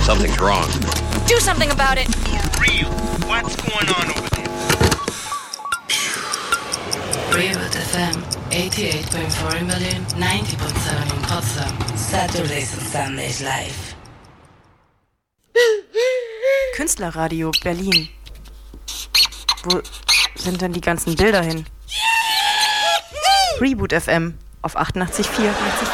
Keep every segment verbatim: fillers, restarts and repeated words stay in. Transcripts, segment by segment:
Something's wrong. Do something about it! Real, what's going on over there? Reboot F M, eighty-eight point four in Berlin, ninety point seven in Potsdam. Saturdays and Sundays live. Künstlerradio Berlin. Wo sind denn die ganzen Bilder hin? Reboot F M auf achtundachtzig Komma vier.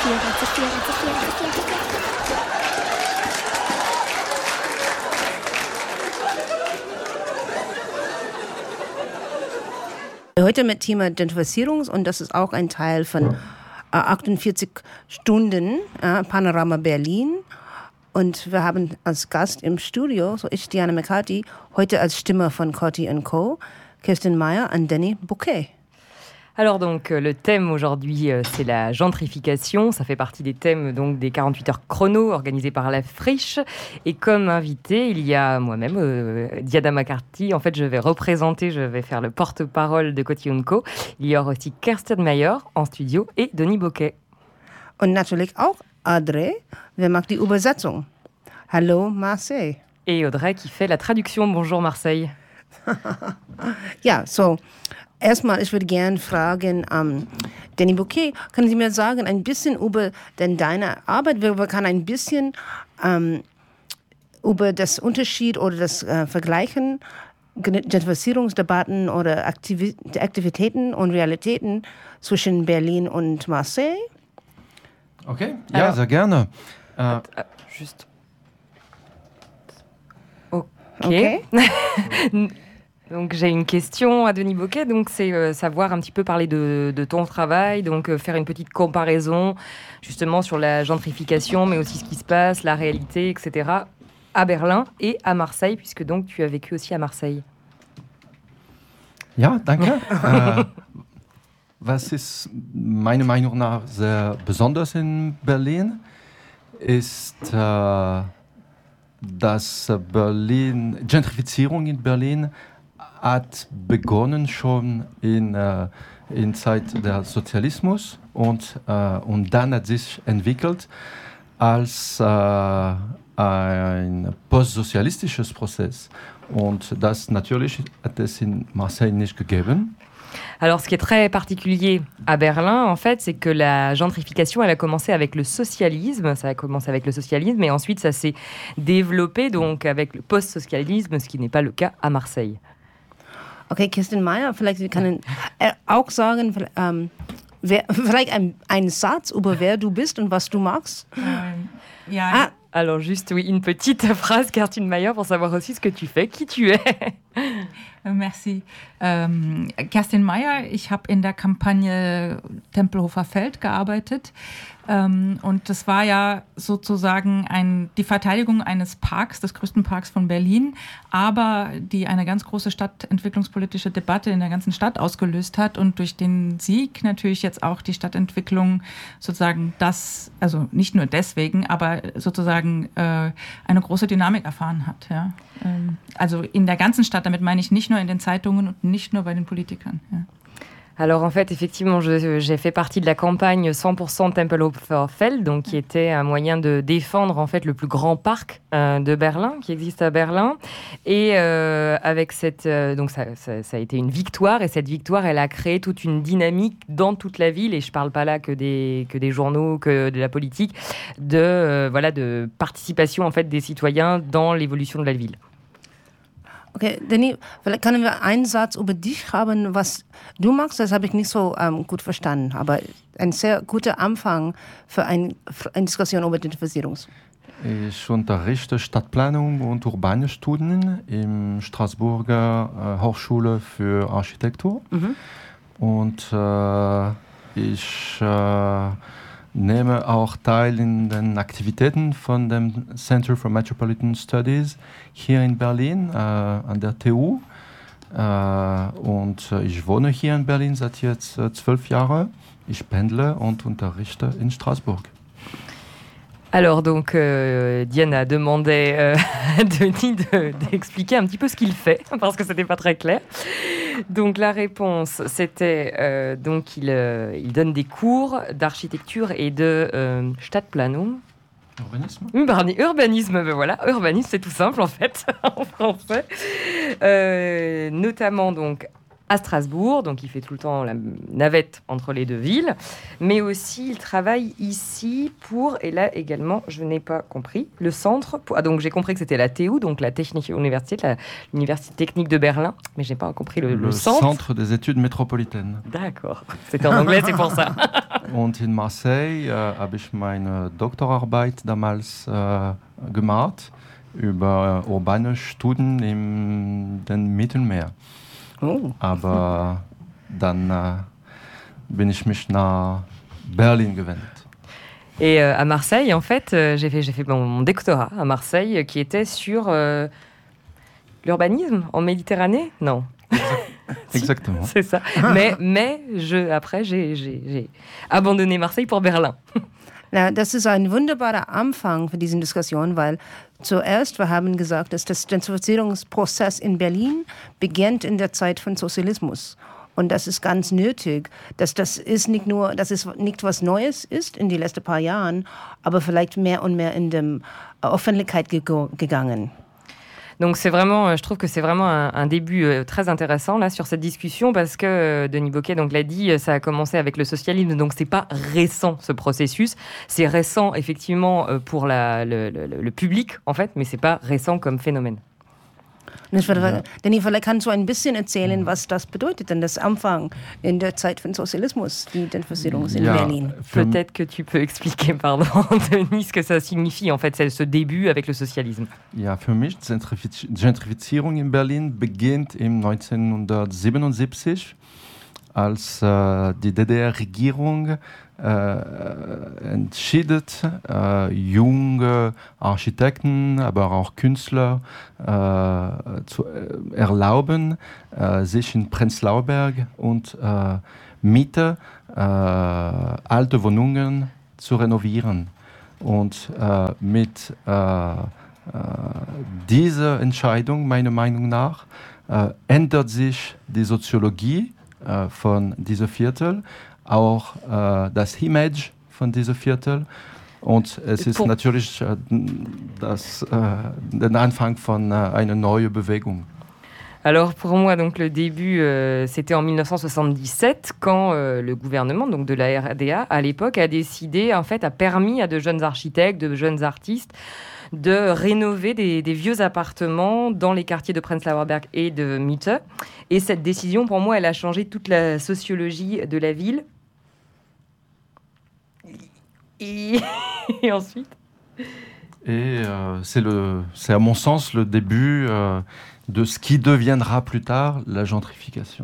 Heute mit Thema Gentrifizierung und das ist auch ein Teil von äh, achtundvierzig Stunden äh, Panorama Berlin. Und wir haben als Gast im Studio, so ich, Diana McCarthy, heute als Stimme von Coty and Co, Kirsten Meyer und Danny Bouquet. Alors donc euh, le thème aujourd'hui euh, c'est la gentrification, ça fait partie des thèmes donc des quarante-huit heures chrono organisés par la Friche et comme invité il y a moi-même euh, Diana McCarthy, en fait je vais représenter, je vais faire le porte-parole de Coty and Co. Il y aura aussi Kirsten Meyer en studio et Denis Bouquet. Und natürlich auch Audrey, wer macht die Übersetzung? Hallo Marseille. Et Audrey qui fait la traduction. Bonjour Marseille. Ja, so erstmal, ich würde gerne fragen, ähm, Danny Bouquet, können Sie mir sagen, ein bisschen über denn deine Arbeit, wir, wir können ein bisschen ähm, über das Unterschied oder das äh, Vergleichen, Gentrifizierungsdebatten oder Aktivi- Aktivitäten und Realitäten zwischen Berlin und Marseille? Okay, ja, Alors, sehr gerne. Euh, juste. Ok. okay. Donc j'ai une question à Denis Bouquet, donc c'est euh, savoir un petit peu parler de, de ton travail, donc euh, faire une petite comparaison justement sur la gentrification, mais aussi ce qui se passe, la réalité, et cetera à Berlin et à Marseille, puisque donc tu as vécu aussi à Marseille. Ja, danke. äh, was ist meiner Meinung nach sehr besonders in Berlin, ist, äh, dass Berlin, Gentrifizierung in Berlin hat begonnen schon in, äh, in Zeit des Sozialismus und, äh, und dann hat sich entwickelt als äh, ein postsozialistisches Prozess. Und das natürlich hat es in Marseille nicht gegeben. Alors, ce qui est très particulier à Berlin, en fait, c'est que la gentrification, elle a commencé avec le socialisme. Ça a commencé avec le socialisme, et ensuite, ça s'est développé donc avec le post-socialisme, ce qui n'est pas le cas à Marseille. Okay, Kirsten Meyer, vielleicht Sie können äh, auch sagen, ähm, wer, vielleicht ein, ein Satz über wer du bist und was du magst. Ähm, ja. Ah. Alors juste, oui, une petite phrase, Kirsten Meyer, pour savoir aussi ce que tu fais, qui tu es. Merci. Ähm, Kerstin Meyer, ich habe in der Kampagne Tempelhofer Feld gearbeitet. Ähm, und das war ja sozusagen ein, die Verteidigung eines Parks, des größten Parks von Berlin, aber die eine ganz große stadtentwicklungspolitische Debatte in der ganzen Stadt ausgelöst hat und durch den Sieg natürlich jetzt auch die Stadtentwicklung sozusagen das, also nicht nur deswegen, aber sozusagen äh, eine große Dynamik erfahren hat. Ja? Ähm, also in der ganzen Stadt, damit meine ich nicht nur in den Zeitungen und nicht nur bei den Politikern. Ja. Alors en fait, effectivement, je, j'ai fait partie de la campagne cent pour cent Tempelhofer Feld, donc qui était un moyen de défendre en fait le plus grand parc euh, de Berlin, qui existe à Berlin. Et euh, avec cette, euh, donc ça, ça, ça a été une victoire, et cette victoire, elle a créé toute une dynamique dans toute la ville. Et je parle pas là que des que des journaux, que de la politique, de euh, voilà de participation en fait des citoyens dans l'évolution de la ville. Okay, Danny, vielleicht können wir einen Satz über dich haben, was du magst, das habe ich nicht so ähm, gut verstanden, aber ein sehr guter Anfang für ein, für eine Diskussion über Gentrifizierung. Ich unterrichte Stadtplanung und urbane Studien im Straßburger äh, Hochschule für Architektur. Mhm. Und äh, ich äh, nehme auch teil in den Aktivitäten von dem Center for Metropolitan Studies hier in Berlin, äh, an der T U. Äh, und äh, ich wohne hier in Berlin seit jetzt äh, zwölf Jahren. Ich pendle und unterrichte in Straßburg. Alors donc, euh, Diana demandait euh, à Denis de, d'expliquer un petit peu ce qu'il fait, parce que c'était pas très clair. Donc la réponse, c'était euh, donc il, euh, il donne des cours d'architecture et de euh, Stadtplanung. Urbanisme. Urban- Urbanisme, ben voilà, urbanisme, c'est tout simple en fait, en français. Euh, notamment donc à Strasbourg, donc il fait tout le temps la navette entre les deux villes, mais aussi il travaille ici pour, et là également, je n'ai pas compris, le centre, pour, ah, donc j'ai compris que c'était la T U, donc la Technische Universität, la, l'Université technique de Berlin, mais j'ai pas compris le, le, Le centre. Centre des études métropolitaines. D'accord, c'était en anglais, c'est pour ça. Und in Marseille äh, habe ich meine Doktorarbeit damals äh, gemacht über äh, urbane Studien im den Mittelmeer. Oh. Aber dann äh, bin ich mich nach Berlin gewendet. Et euh, à Marseille, en fait, euh, j'ai fait, j'ai fait mon, mon doctorat à Marseille euh, qui était sur euh, l'urbanisme en Méditerranée. Non. Exactement. C'est ça. Mais, mais je, après, j'ai, j'ai, j'ai abandonné Marseille pour Berlin. Na, das ist ein wunderbarer Anfang für diese Diskussion, weil zuerst, wir haben gesagt, dass das Gentrifizierungsprozess in Berlin beginnt in der Zeit von Sozialismus. Und das ist ganz nötig, dass das ist nicht nur, dass es nicht was Neues ist in den letzten paar Jahren, aber vielleicht mehr und mehr in der Öffentlichkeit gego- gegangen. Donc c'est vraiment, je trouve que c'est vraiment un, un début euh, très intéressant là sur cette discussion parce que euh, Denis Bocquet donc l'a dit, ça a commencé avec le socialisme, donc c'est pas récent ce processus, c'est récent effectivement euh, pour la, le, le, le public en fait, mais c'est pas récent comme phénomène. Und würde, ja. Denn vielleicht kannst du ein bisschen erzählen, was das bedeutet, denn das Anfang in der Zeit von Sozialismus, die Gentrifizierung in Ja, Berlin. Peut-être que tu peux expliquer, pardon, Denis, ce que ça signifie en fait, c'est ce début avec le socialisme. Ja, für mich Gentrifiz- Gentrifizierung in Berlin beginnt im neunzehnhundertsiebenundsiebzig, als äh, die D D R-Regierung äh, entschiedet, äh, junge Architekten, aber auch Künstler äh, zu äh, erlauben, äh, sich in Prenzlauer Berg und äh, Mitte äh, alte Wohnungen zu renovieren. Und äh, mit äh, äh, dieser Entscheidung, meiner Meinung nach, äh, ändert sich die Soziologie äh, von diesem Viertel, auch äh, das Image von diesem Viertel. Und es ist natürlich äh, das, äh, der Anfang von äh, einer neuen Bewegung. Alors pour moi, donc le début, euh, c'était en dix-neuf cent soixante-dix-sept, quand euh, le gouvernement donc de la R D A, à l'époque, a décidé, en fait, a permis à de jeunes architectes, de jeunes artistes, de rénover des, des vieux appartements dans les quartiers de Prenzlauer Berg et de Mitte. Et cette décision, pour moi, elle a changé toute la sociologie de la ville. Et, et ensuite Et euh, c'est, le, c'est à mon sens le début euh, de ce qui deviendra plus tard la gentrification.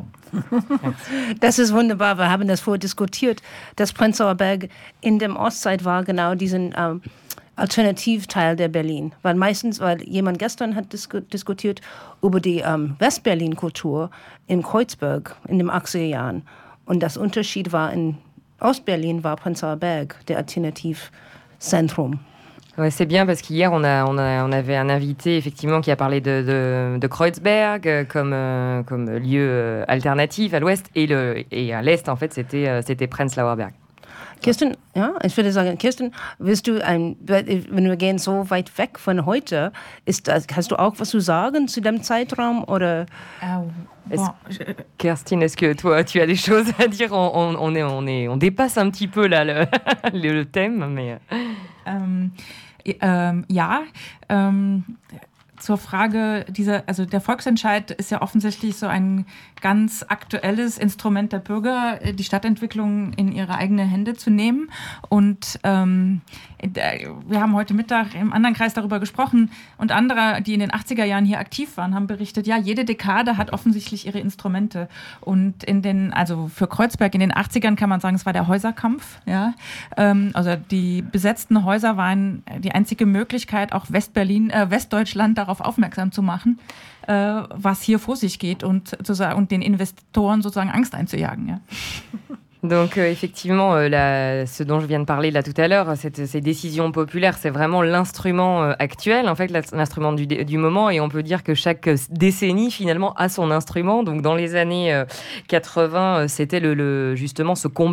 Das ist wunderbar, wir haben das vorher diskutiert, dass Prenzlauer Berg in der Ostzeit war genau diesen ähm, Alternativteil der Berlin. Weil meistens, weil jemand gestern hat disku- diskutiert über die ähm, Westberlin-Kultur in Kreuzberg in den achtziger Jahren. Und das Unterschied war, in Ostberlin war Prenzlauer Berg der Alternativzentrum. Ouais, c'est bien parce qu'hier, on, a, on, a, on avait un invité effectivement qui a parlé de, de, de Kreuzberg euh, comme, euh, comme lieu euh, alternatif à l'ouest et, le, et à l'est, en fait, c'était, euh, c'était Prenzlauer Berg. Kirsten, ja, ich würde sagen, Kirsten, willst du, ein, wenn wir gehen so weit weg von heute, ist das, hast du auch was zu sagen zu dem Zeitraum oder? Euh, Est-ce, bon, je- Kerstin, est-ce que toi, tu as des choses à dire? on, on, on, est, on, est, on dépasse un petit peu là le, le, le thème, mais... Ähm, ähm, ja, ähm, zur Frage dieser, also der Volksentscheid ist ja offensichtlich so ein ganz aktuelles Instrument der Bürger, die Stadtentwicklung in ihre eigenen Hände zu nehmen. Und ähm, wir haben heute Mittag im anderen Kreis darüber gesprochen und andere, die in den achtziger Jahren hier aktiv waren, haben berichtet, ja, jede Dekade hat offensichtlich ihre Instrumente. Und in den, also für Kreuzberg in den achtzigern kann man sagen, es war der Häuserkampf. Ja? Ähm, also die besetzten Häuser waren die einzige Möglichkeit, auch Westberlin, äh, Westdeutschland darauf aufmerksam zu machen, äh, was hier vor sich geht und, und den Investoren sozusagen Angst einzujagen. Ja. Donc euh, effectivement, euh, la, ce dont je viens de parler là tout à l'heure, cette, ces décisions populaires, c'est vraiment l'instrument euh, actuel, en fait, l'instrument du, du moment, et on peut dire que chaque décennie finalement a son instrument. Donc dans les années euh, quatre-vingts, euh, c'était le, le, justement ce combat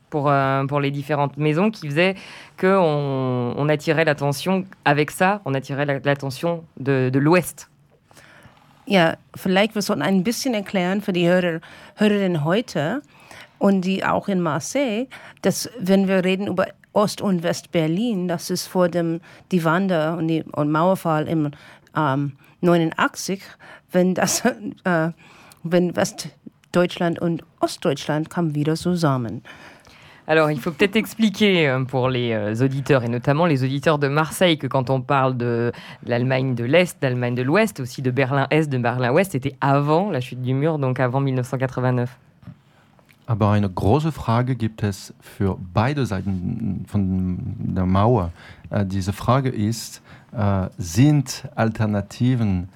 pour, euh, pour les différentes maisons qui faisaient qu'on on attirait l'attention, avec ça, on attirait la, l'attention de, de l'Ouest. Ja, vielleicht wir sollten ein bisschen erklären für die Hörer, Hörerinnen heute und die auch in Marseille, dass wenn wir reden über Ost- und West-Berlin, das ist vor dem die Wende und, die, und Mauerfall im ähm, neunundachtzig, wenn das äh, wenn Westdeutschland und Ostdeutschland kamen wieder zusammen. Alors, il faut peut-être expliquer pour les auditeurs, et notamment les auditeurs de Marseille, que quand on parle de l'Allemagne de l'Est, d'Allemagne de l'Ouest, aussi de Berlin-Est, de Berlin-Ouest, c'était avant la chute du mur, donc avant dix-neuf cent quatre-vingt-neuf. Aber eine große Frage gibt es für beide Seiten von der Mauer. Äh, diese Frage ist, äh, sind Alternativen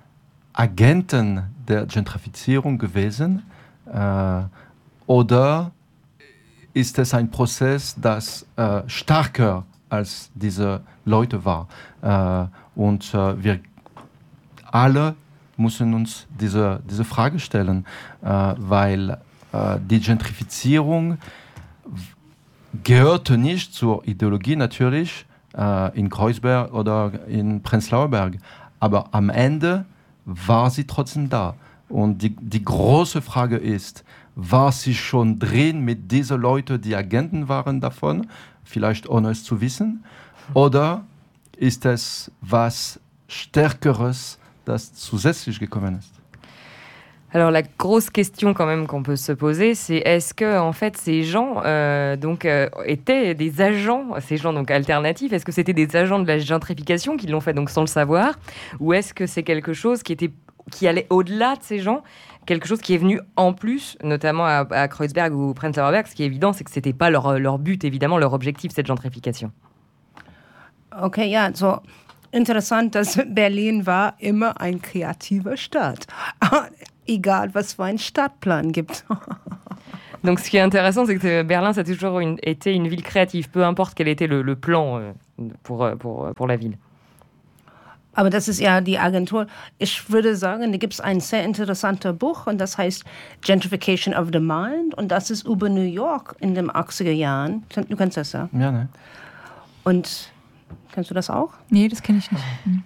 Agenten der Gentrifizierung gewesen äh, oder ist es ein Prozess, das äh, stärker als diese Leute war? Äh, und äh, wir alle müssen uns diese, diese Frage stellen, äh, weil äh, die Gentrifizierung gehörte nicht zur Ideologie natürlich äh, in Kreuzberg oder in Prenzlauer Berg, aber am Ende war sie trotzdem da. Und die, die große Frage ist, war sie schon drin mit diesen Leuten, die Agenten waren davon, vielleicht ohne es zu wissen, oder ist es was Stärkeres, das zusätzlich gekommen ist? Alors la grosse question quand même qu'on peut se poser, c'est est-ce que en fait ces gens euh, donc euh, étaient des agents, ces gens donc alternatifs, est-ce que c'était des agents de la gentrification qui l'ont fait donc sans le savoir, ou est-ce que c'est quelque chose qui était qui allait au-delà de ces gens, quelque chose qui est venu en plus, notamment à, à Kreuzberg ou Prenzlauer Berg. Ce qui est évident, c'est que c'était pas leur, leur but, évidemment, leur objectif, cette gentrification. Okay, ja, so interessant, dass Berlin war immer ein kreativer Stadt. Egal, was für einen Stadtplan gibt. Donc, ce qui est intéressant, c'est que Berlin, ça a toujours une, été une ville créative, peu importe quel était le, le plan euh, pour, pour, pour la ville. Aber das ist ja die Agentur. Ich würde sagen, da gibt es ein sehr interessantes Buch und das heißt Gentrification of the Mind und das ist über New York in den achtziger Jahren. Du kennst das, ja? Ja, ne? Und kennst du das auch? Nee, das kenne ich nicht. Hm.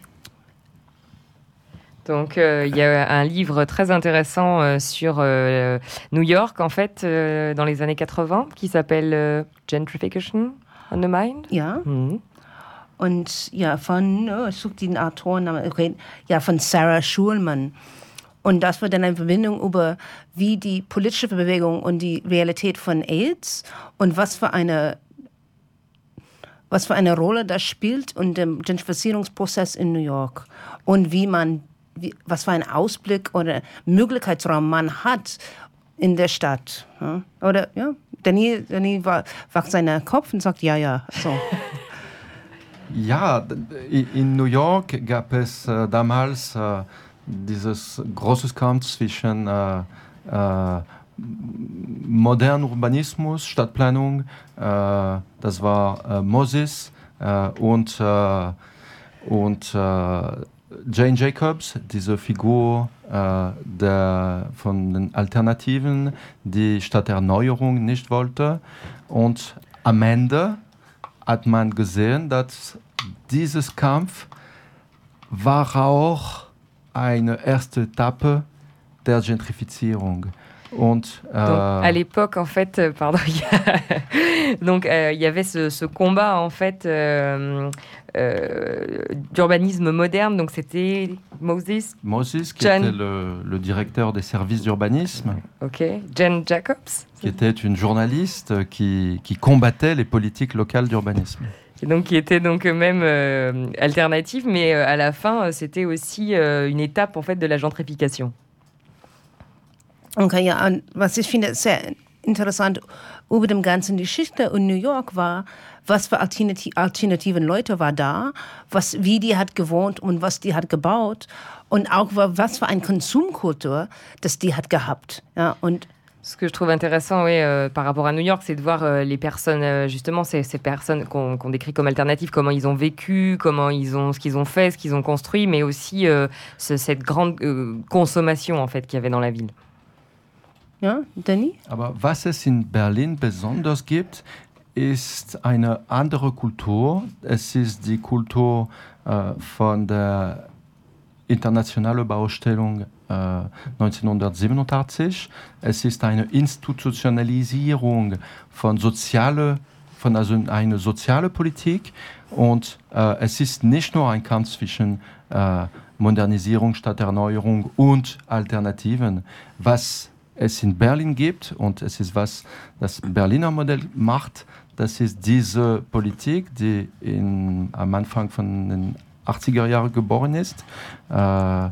Donc, euh, il y a un livre très intéressant euh, sur euh, New York, en fait, euh, dans les années quatre-vingts, qui s'appelle euh, Gentrification on the Mind. Ja. Mhm. Und ja, von, oh, ich suche den Autorennamen, okay, ja, von Sarah Schulman. Und das wird dann eine Verbindung über wie die politische Bewegung und die Realität von AIDS und was für eine, was für eine Rolle das spielt in dem Gentrifizierungsprozess in New York. Und wie man, wie, was für einen Ausblick oder Möglichkeitsraum man hat in der Stadt. Ja? Oder, ja, Danny, Danny wacht seinen Kopf und sagt, ja, ja, so. Ja, in New York gab es äh, damals äh, dieses große Kampf zwischen äh, äh, modernem Urbanismus, Stadtplanung, äh, das war äh, Moses äh, und, äh, und äh, Jane Jacobs, diese Figur äh, der, von den Alternativen, die Stadterneuerung nicht wollte. Und am Ende hat man gesehen, dass dieses Kampf war auch eine erste Etappe der Gentrifizierung. Und, äh, donc, à l'époque, en fait, euh, pardon, il y a, donc euh, il y avait ce, ce combat en fait euh, euh, d'urbanisme moderne. Donc c'était Moses. Moses, qui Jen, était le, le directeur des services d'urbanisme. Ok. Jen Jacobs. Qui était une journaliste qui, qui combattait les politiques locales d'urbanisme. Et donc qui était donc même euh, alternative, mais euh, à la fin, c'était aussi euh, une étape en fait de la gentrification. Okay, ja, und was ich finde sehr interessant über dem ganzen Geschichte in New York war, was für Alternati- alternativen Leute war da, was, wie die hat gewohnt und was die hat gebaut und auch was für eine Konsumkultur, das die hat gehabt. Ja, und Ce que je trouve intéressant, oui, euh, par rapport à New York, c'est de voir euh, les personnes, euh, justement, ces, ces personnes qu'on, qu'on décrit comme alternatives, comment ils ont vécu, comment ils ont, ce qu'ils ont fait, ce qu'ils ont construit, mais aussi euh, ce, cette grande euh, consommation en fait qu'il y avait dans la ville. Ja, Danny? Aber was es in Berlin besonders gibt, ist eine andere Kultur. Es ist die Kultur äh, von der internationalen Baustellung äh, neunzehnhundertsiebenundachtzig. Es ist eine Institutionalisierung von soziale, von also eine soziale Politik und äh, es ist nicht nur ein Kampf zwischen äh, Modernisierung statt Erneuerung und Alternativen. Was es in Berlin gibt und es ist was das Berliner Modell macht, das ist diese Politik, die in, am Anfang von den achtziger Jahren geboren ist, äh, äh,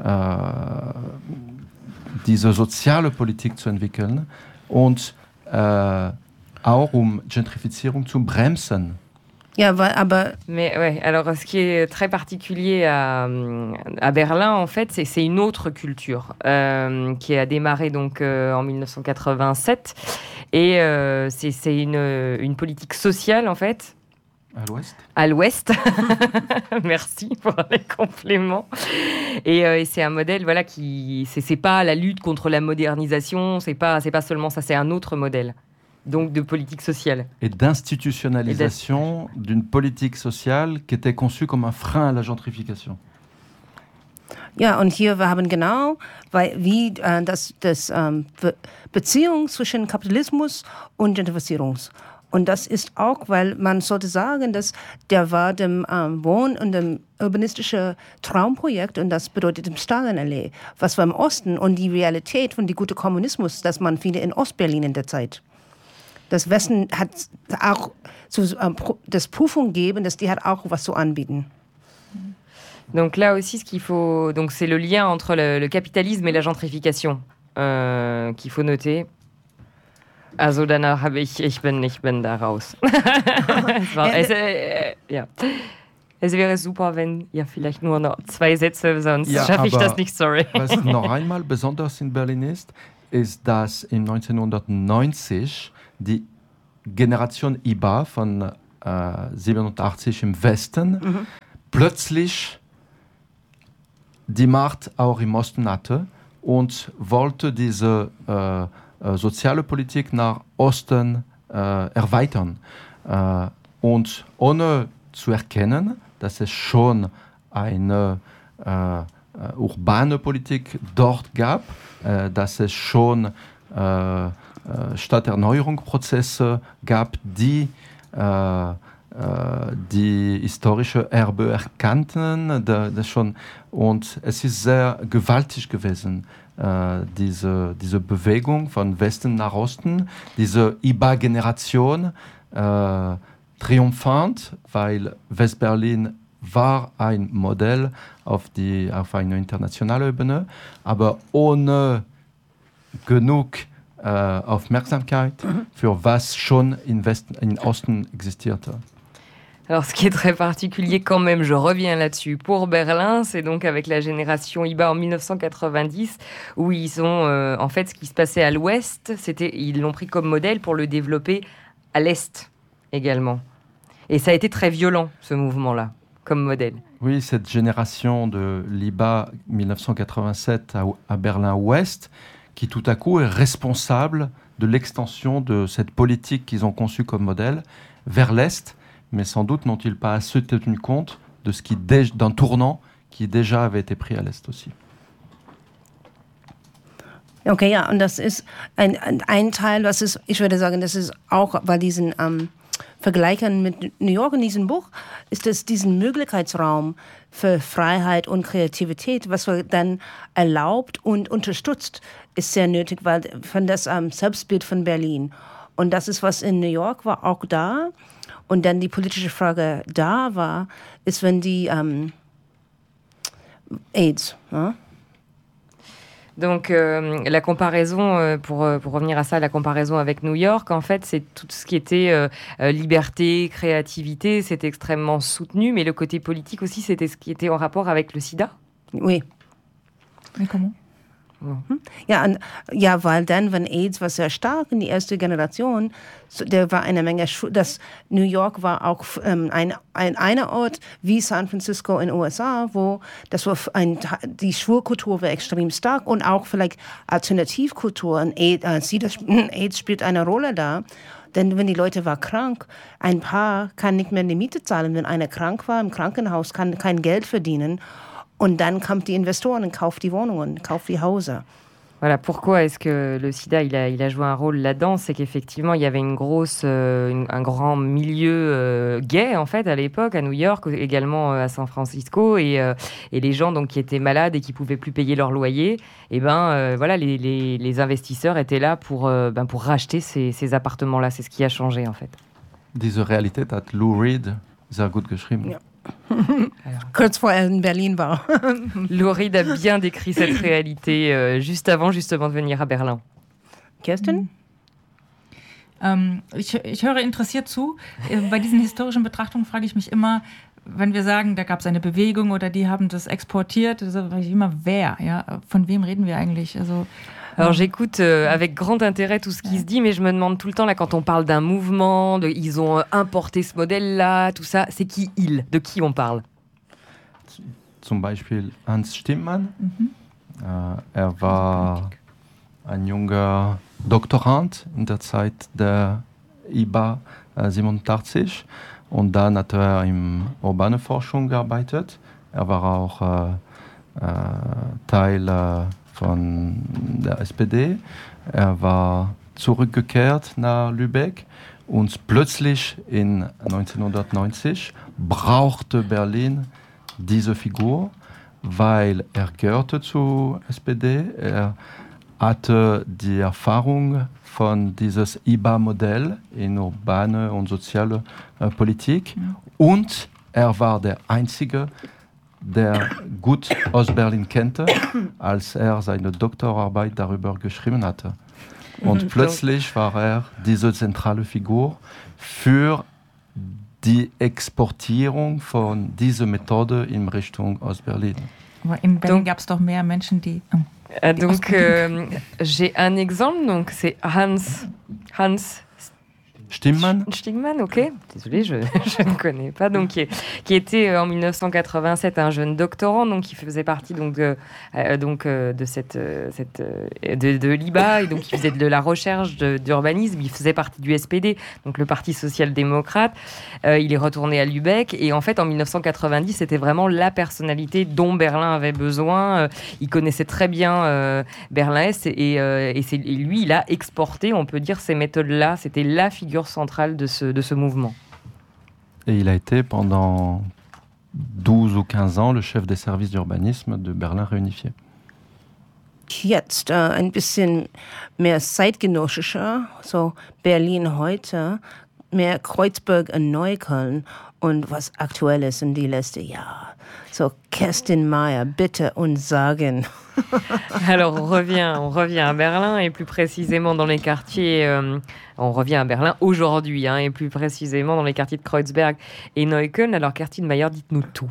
diese soziale Politik zu entwickeln und äh, auch um Gentrifizierung zu bremsen. Ja, aber... Mais ouais, alors ce qui est très particulier à, à Berlin, en fait, c'est, c'est une autre culture euh, qui a démarré donc euh, en dix-neuf cent quatre-vingt-sept et euh, c'est, c'est une, une politique sociale, en fait. À l'ouest. À l'ouest. Merci pour les compléments. Et, euh, et c'est un modèle, voilà, qui... C'est, c'est pas la lutte contre la modernisation, c'est pas, c'est pas seulement ça, c'est un autre modèle. Donc de politique sociale. Et d'institutionnalisation Et d'une politique sociale qui était conçue comme un frein à la gentrification. Ja, und hier wir haben genau, weil, wie äh, das, das ähm, Be- Beziehung zwischen Kapitalismus und Gentrifizierung. Und das ist auch, weil man sollte sagen, dass der war dem ähm, Wohn- und dem urbanistischen Traumprojekt und das bedeutet dem Stalinallee, was war im Osten und die Realität von dem guten Kommunismus, das man viele in Ostberlin in der Zeit. Das Westen hat auch so, ähm, das Prüfung geben, dass die hat auch was zu anbieten. Donc là aussi, ce qu'il faut, donc c'est le lien entre le, le capitalisme et la gentrification euh, qu'il faut noter. Also danach habe ich, ich bin, ich bin da raus. es, war, es, äh, ja. Es wäre super, wenn ihr vielleicht nur noch zwei Sätze, sonst ja, schaffe ich das nicht, sorry. Was noch einmal besonders in Berlin ist, ist, dass in neunzehnhundertneunzig die Generation I B A von äh, siebenundachtzig im Westen mhm. plötzlich die Macht auch im Osten hatte und wollte diese äh, äh, soziale Politik nach Osten äh, erweitern. Äh, und ohne zu erkennen, dass es schon eine äh, urbane Politik dort gab, äh, dass es schon äh, Stadterneuerungsprozesse gab, die äh, die historische Erbe erkannten. Da, das schon, und es ist sehr gewaltig gewesen, äh, diese, diese Bewegung von Westen nach Osten, diese I B A-Generation, äh, triumphant, weil Westberlin war ein Modell auf, die, auf einer internationalen Ebene, aber ohne genug äh, Aufmerksamkeit mhm. für was schon in Westen, in Osten existierte. Alors, ce qui est très particulier quand même, je reviens là-dessus, pour Berlin, c'est donc avec la génération I B A en dix-neuf cent quatre-vingt-dix, où ils ont, euh, en fait, ce qui se passait à l'ouest, c'était, ils l'ont pris comme modèle pour le développer à l'est également. Et ça a été très violent, ce mouvement-là, comme modèle. Oui, cette génération de l'I B A dix-neuf cent quatre-vingt-sept à, à Berlin-Ouest, qui tout à coup est responsable de l'extension de cette politique qu'ils ont conçue comme modèle vers l'Est, mais sans doute n'ont-ils pas assez tenu compte de ce qui dé- d'un tournant qui déjà avait été pris à l'Est aussi. Okay, ja, und das ist ein, ein, ein Teil, was ist, ich würde sagen, das ist auch bei diesen ähm, Vergleichen mit New York in diesem Buch, ist es diesen Möglichkeitsraum für Freiheit und Kreativität, was wir dann erlaubt und unterstützt, ist sehr nötig, weil von das ähm, Selbstbild von Berlin. Und das ist, was in New York war, auch da. Und dann die politische Frage da war, ist, wenn die ähm, AIDS, hein? Donc euh, la comparaison, euh, pour, pour revenir à ça, la comparaison avec New York, en fait, c'est tout ce qui était euh, euh, liberté, créativité, c'était extrêmement soutenu, mais le côté politique aussi, c'était ce qui était en rapport avec le sida. Oui. Mais comment ? Ja, und, ja, weil dann, wenn AIDS war sehr stark in die erste Generation, so, der war eine Menge, das New York war auch ähm, ein, ein einer Ort wie San Francisco in den U S A, wo das war ein, die Schwulkultur war extrem stark und auch vielleicht Alternativkultur. Und AIDS, AIDS spielt eine Rolle da. Denn wenn die Leute war krank, ein Paar kann nicht mehr die Miete zahlen. Wenn einer krank war im Krankenhaus, kann kein Geld verdienen. Und dann kommt die Investoren und kauft die Wohnungen, kauft die Häuser. Voilà, pourquoi est-ce que le sida il a, il a joué un rôle là-dedans? C'est qu'effectivement, il y avait une grosse, euh, une, un grand milieu euh, gay, en fait, à l'époque, à New York, également euh, à San Francisco, et, euh, et les gens donc, qui étaient malades et qui ne pouvaient plus payer leur loyer, et ben, euh, voilà, les, les, les investisseurs étaient là pour, euh, ben, pour racheter ces, ces appartements-là. C'est ce qui a changé, en fait. Diese Realität hat Lou Reed sehr gut geschrieben. Ja. Kurz vor er in Berlin war. Lou Reed a bien décrit cette réalité euh, juste avant justement de venir à Berlin. Kerstin? Ähm, ich, ich höre interessiert zu. Bei diesen historischen Betrachtungen frage ich mich immer, wenn wir sagen, da gab es eine Bewegung oder die haben das exportiert, also frage ich immer, wer? Ja? Von wem reden wir eigentlich? Also, Alors j'écoute euh, avec grand intérêt tout ce qui se dit, mais je me demande tout le temps, là, quand on parle d'un mouvement, de, ils ont importé ce modèle-là, tout ça, c'est qui ils? De qui on parle? Zum Beispiel Hans Stimmmann. Mhm. Äh, er war ein junger Doktorand in der Zeit der I B A äh, siebenundachtzig und dann hat er in urbane Forschung gearbeitet. Er war auch äh, äh, Teil äh, von der S P D. Er war zurückgekehrt nach Lübeck und plötzlich in neunzehnhundertneunzig brauchte Berlin diese Figur, weil er gehörte zur S P D. Er hatte die Erfahrung von dieses I B A-Modell in urbane und soziale äh, Politik mhm. und er war der Einzige, der gut Ostberlin kannte, als er seine Doktorarbeit darüber geschrieben hatte. Und plötzlich war er diese zentrale Figur für die Exportierung von dieser Methode in Richtung Ostberlin. Aber in Berlin gab es doch mehr Menschen, die... Oh, euh, donc, euh, j'ai un exemple, donc c'est Hans... Hans Stimmmann. Stimmmann, ok. Désolée, je, je ne connais pas. Donc, qui, qui était euh, en dix-neuf cent quatre-vingt-sept un jeune doctorant, donc qui faisait partie donc de euh, donc euh, de cette, euh, cette euh, de, de l'I B A et donc il faisait de la recherche de, d'urbanisme. Il faisait partie du S P D, donc le Parti social-démocrate. Euh, il est retourné à Lübeck et en fait en dix-neuf cent quatre-vingt-dix c'était vraiment la personnalité dont Berlin avait besoin. Euh, il connaissait très bien euh, Berlin-Est et, euh, et, c'est, et lui il a exporté, on peut dire, ces méthodes-là. C'était la figure centrale de ce, de ce mouvement. Et il a été pendant douze ou quinze ans le chef des services d'urbanisme de Berlin réunifié. Jetzt äh, ein bisschen mehr zeitgenössischer, so Berlin heute, mehr Kreuzberg und Neukölln und was Aktuelles in die letzten Jahre. So Kerstin Meyer, bitte uns sagen. Alors on revient, on revient à Berlin et plus précisément dans les quartiers, euh, on revient à Berlin aujourd'hui hein, et plus précisément dans les quartiers de Kreuzberg et Neukölln. Alors Kerstin Meyer, dites-nous tout.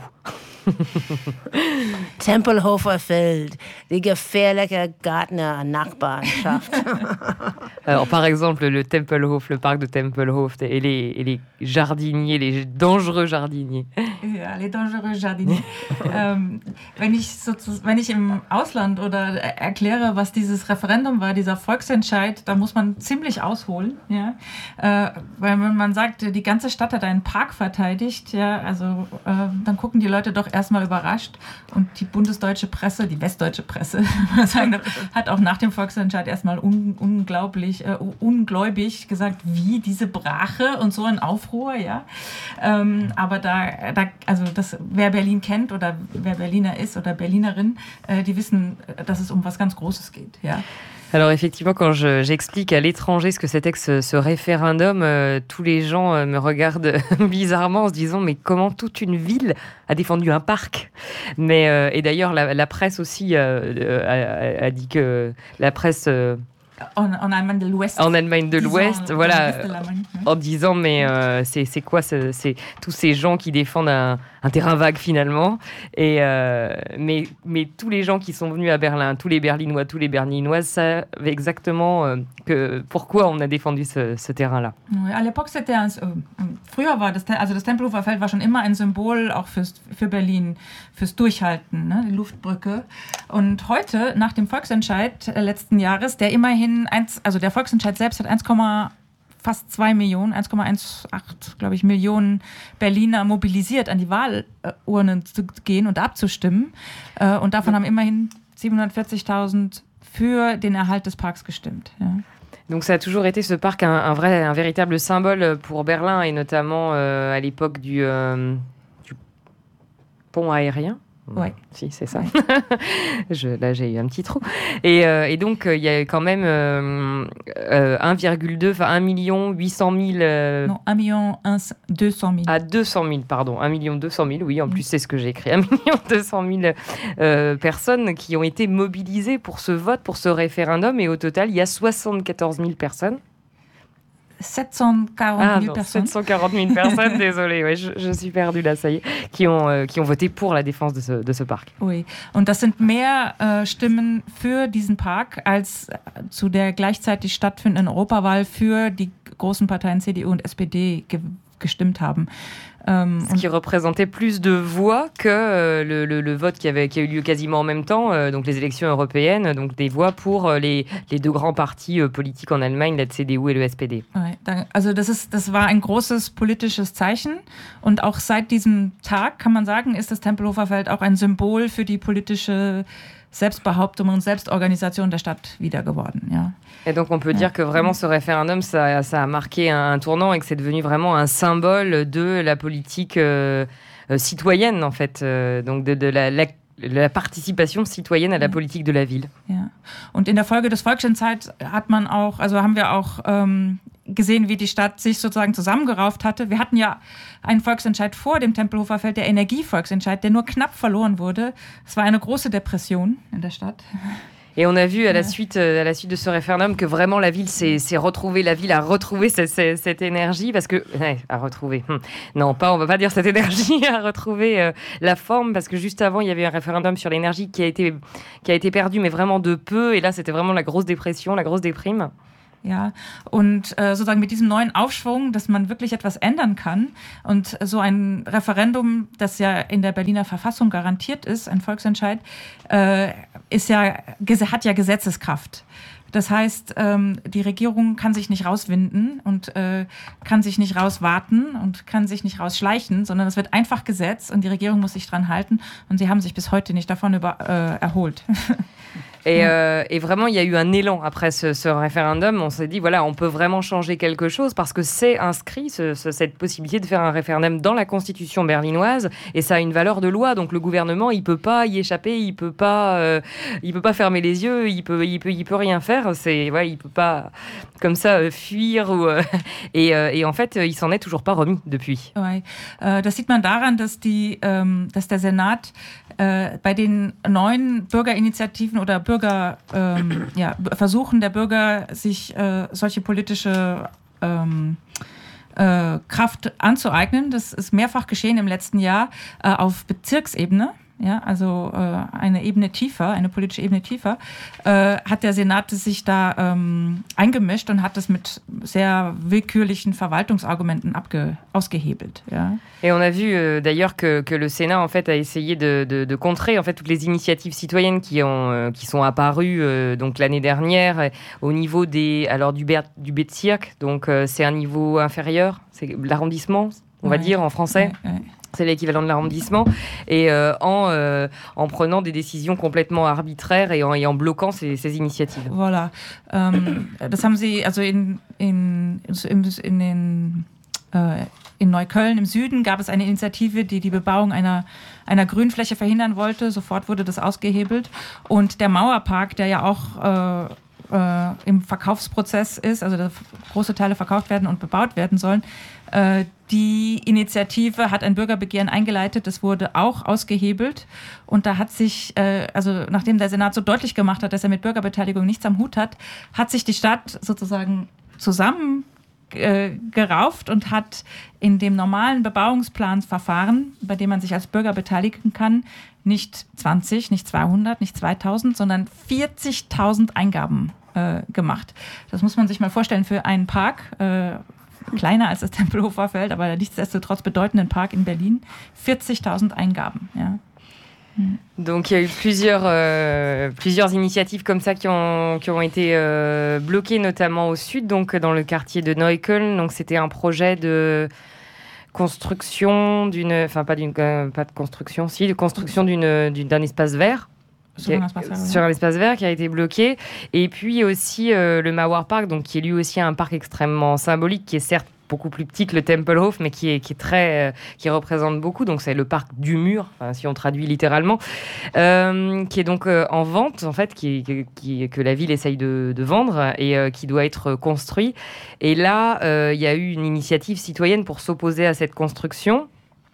Tempelhofer Feld, die gefährliche Gärtner Nachbarschaft. Alors par exemple le Tempelhof, le parc de Tempelhof et les, et les jardiniers, les dangereux jardiniers. Ja, les dangereux jardiniers. ähm, wenn ich sozusagen, wenn ich im Ausland oder erkläre, was dieses Referendum war, dieser Volksentscheid, da muss man ziemlich ausholen, ja, äh, weil wenn man sagt, die ganze Stadt hat einen Park verteidigt, ja, also äh, dann gucken die Leute doch erstmal überrascht und die bundesdeutsche Presse, die westdeutsche Presse, sagen, hat auch nach dem Volksentscheid erstmal un, unglaublich, äh, ungläubig gesagt, wie diese Brache und so ein Aufruhr, ja, ähm, aber da, da, also das, wer Berlin kennt oder wer Berliner ist oder Berlinerin, äh, die wissen, dass es um was ganz Großes geht, ja. Alors effectivement, quand je, j'explique à l'étranger ce que c'était que ce, ce référendum, euh, tous les gens euh, me regardent bizarrement en se disant mais comment toute une ville a défendu un parc. Mais euh, et d'ailleurs la, la presse aussi euh, a, a, a dit que la presse euh, En, en Allemagne de l'Ouest. En Allemagne de l'Ouest, Disons, voilà, de l'Allemagne, ouais. en disant mais euh, c'est, c'est quoi ce, c'est tous ces gens qui défendent un, un terrain vague finalement. Et euh, mais, mais tous les gens qui sont venus à Berlin, tous les Berlinois, tous les Berlinoises savent exactement euh, que, pourquoi on a défendu ce, ce terrain-là. Oui, à l'époque, c'était ein, äh, früher war das, also das Tempelhofer Feld war schon immer ein Symbol auch fürs, für Berlin, fürs Durchhalten, ne? Die Luftbrücke. Und heute, nach dem Volksentscheid letzten Jahres, der immerhin eins, also der Volksentscheid selbst hat eins, fast zwei Millionen, eins Komma achtzehn, glaube ich, Millionen Berliner mobilisiert, an die Wahlurnen zu gehen und abzustimmen. Und davon haben immerhin siebenhundertvierzigtausend für den Erhalt des Parks gestimmt. Ja. Donc ça a toujours été ce parc un, un vrai, un véritable symbole pour Berlin et notamment euh, à l'époque du, euh, du pont aérien. Ouais. Si, c'est ça. Ouais. Je, là, j'ai eu un petit trou. Et, euh, et donc, il euh, y a quand même euh, euh, un virgule deux, enfin un million huit cent mille... Euh, non, un million deux cent mille. Ah, deux cent mille, pardon. un million deux cent mille, oui, en plus, c'est ce que j'ai écrit. un million deux cent mille euh, personnes qui ont été mobilisées pour ce vote, pour ce référendum. Et au total, il y a soixante-quatorze mille personnes. sept cent quarante mille ah, personnes. sept cent quarante mille personnes, désolée, ouais, je, je suis perdue là, ça y est, qui ont, euh, qui ont voté pour la défense de ce, de ce parc. Oui, und das sind mehr äh, Stimmen für diesen Park als zu der gleichzeitig stattfindenden Europawahl für die großen Parteien C D U und S P D ge- gestimmt haben. Ce qui représentait plus de voix que euh, le, le, le vote qui, avait, qui a eu lieu quasiment en même temps, euh, donc les élections européennes, donc des voix pour euh, les, les deux grands partis euh, politiques en Allemagne, la C D U et le S P D. Ouais, also das, ist, das war ein großes politisches Zeichen und auch seit diesem Tag, kann man sagen, ist das Tempelhofer Feld auch ein Symbol für die politische Selbstbehauptung und Selbstorganisation der Stadt wieder geworden. Ja. Et donc on peut dire que vraiment ce référendum, ça, ça a marqué un, un tournant et que c'est devenu vraiment un symbole de la politique euh, euh, citoyenne en fait, euh, donc de, de la, la, la participation citoyenne à la politique de la ville. Ja. Und in der Folge des Volksentscheids hat man auch, also haben wir auch ähm, gesehen, wie die Stadt sich sozusagen zusammengerauft hatte. Wir hatten ja einen Volksentscheid vor dem Tempelhofer Feld, der Energievolksentscheid, der nur knapp verloren wurde. Es war eine große Depression in der Stadt. Et on a vu à la suite, à la suite de ce référendum que vraiment la ville s'est, s'est retrouvée, la ville a retrouvé cette, cette, cette énergie parce que ouais, a retrouvé. Hum. Non, pas, on va pas dire cette énergie a retrouvé euh, la forme parce que juste avant il y avait un référendum sur l'énergie qui a été qui a été perdu mais vraiment de peu et là c'était vraiment la grosse dépression, la grosse déprime. Ja, und äh, sozusagen mit diesem neuen Aufschwung, dass man wirklich etwas ändern kann und so ein Referendum, das ja in der Berliner Verfassung garantiert ist, ein Volksentscheid, äh, ist ja, hat ja Gesetzeskraft. Das heißt, ähm, die Regierung kann sich nicht rauswinden und äh, kann sich nicht rauswarten und kann sich nicht rausschleichen, sondern es wird einfach Gesetz und die Regierung muss sich dran halten und sie haben sich bis heute nicht davon über, äh, erholt. Et, euh, et vraiment, il y a eu un élan après ce, ce référendum. On s'est dit, voilà, on peut vraiment changer quelque chose parce que c'est inscrit, ce, ce, cette possibilité de faire un référendum dans la constitution berlinoise et ça a une valeur de loi. Donc le gouvernement, il ne peut pas y échapper, il ne peut pas, euh, il peut pas fermer les yeux, il ne peut, il peut, il peut rien faire. C'est, ouais, il ne peut pas comme ça euh, fuir. Ou, euh, et, euh, et en fait, il s'en est toujours pas remis depuis. Ouais. Äh, das sieht man daran, dass, die, ähm, dass der Senat äh, bei den neuen Bürgerinitiativen oder Bürger Bürger, ähm, ja, Versuchen der Bürger, sich äh, solche politische ähm, äh, Kraft anzueignen. Das ist mehrfach geschehen im letzten Jahr äh, auf Bezirksebene. Ja, also äh, eine Ebene tiefer, eine politische Ebene tiefer, äh, hat der Senat sich da ähm, eingemischt und hat das mit sehr willkürlichen Verwaltungsargumenten abge- ausgehebelt. Ja. Et on a vu euh, d'ailleurs que, que le Sénat en fait a essayé de, de, de contrer en fait toutes les initiatives citoyennes qui ont euh, qui sont apparues euh, donc l'année dernière euh, au niveau des alors du Ber- du Bezirk, donc euh, c'est un niveau inférieur, c'est l'arrondissement, on ouais. va dire en français. Ouais, ouais. C'est l'équivalent de l'arrondissement, et euh, en, euh, en prenant des décisions complètement arbitraires et en, et en bloquant ces, ces initiatives. Voilà. Ähm, das haben sie, also in, in, in, in, den, äh, in Neukölln im Süden gab es eine Initiative, die die Bebauung einer, einer Grünfläche verhindern wollte. Sofort wurde das ausgehebelt. Und der Mauerpark, der ja auch äh, äh, im Verkaufsprozess ist, also dass große Teile verkauft werden und bebaut werden sollen. Äh, die Initiative hat ein Bürgerbegehren eingeleitet, das wurde auch ausgehebelt und da hat sich, äh, also nachdem der Senat so deutlich gemacht hat, dass er mit Bürgerbeteiligung nichts am Hut hat, hat sich die Stadt sozusagen zusammen äh, gerauft und hat in dem normalen Bebauungsplansverfahren, bei dem man sich als Bürger beteiligen kann, nicht zwanzig, nicht zweihundert, nicht zweitausend, sondern vierzigtausend Eingaben äh, gemacht. Das muss man sich mal vorstellen für einen Park, äh, kleiner als das Tempelhofer Feld, aber nichtsdestotrotz bedeutenden Park in Berlin, vierzigtausend Eingaben. Ja. Donc il y a eu plusieurs, euh, plusieurs initiatives comme ça qui ont, qui ont été euh, bloquées, notamment au sud, donc dans le quartier de Neukölln. Donc c'était un projet de construction d'une, enfin pas d'une, euh, pas de construction, si de construction d'une, d'une d'un espace vert. Sur un, espace vert, sur un espace vert qui a été bloqué. Et puis aussi euh, le Mauer Park, donc qui est lui aussi un parc extrêmement symbolique, qui est certes beaucoup plus petit que le Tempelhof, mais qui est, qui est très, euh, qui représente beaucoup. Donc c'est le parc du mur, enfin, si on traduit littéralement, euh, qui est donc euh, en vente en fait, qui, qui que la ville essaye de, de vendre et euh, qui doit être construit. Et là, euh, il y a eu une initiative citoyenne pour s'opposer à cette construction,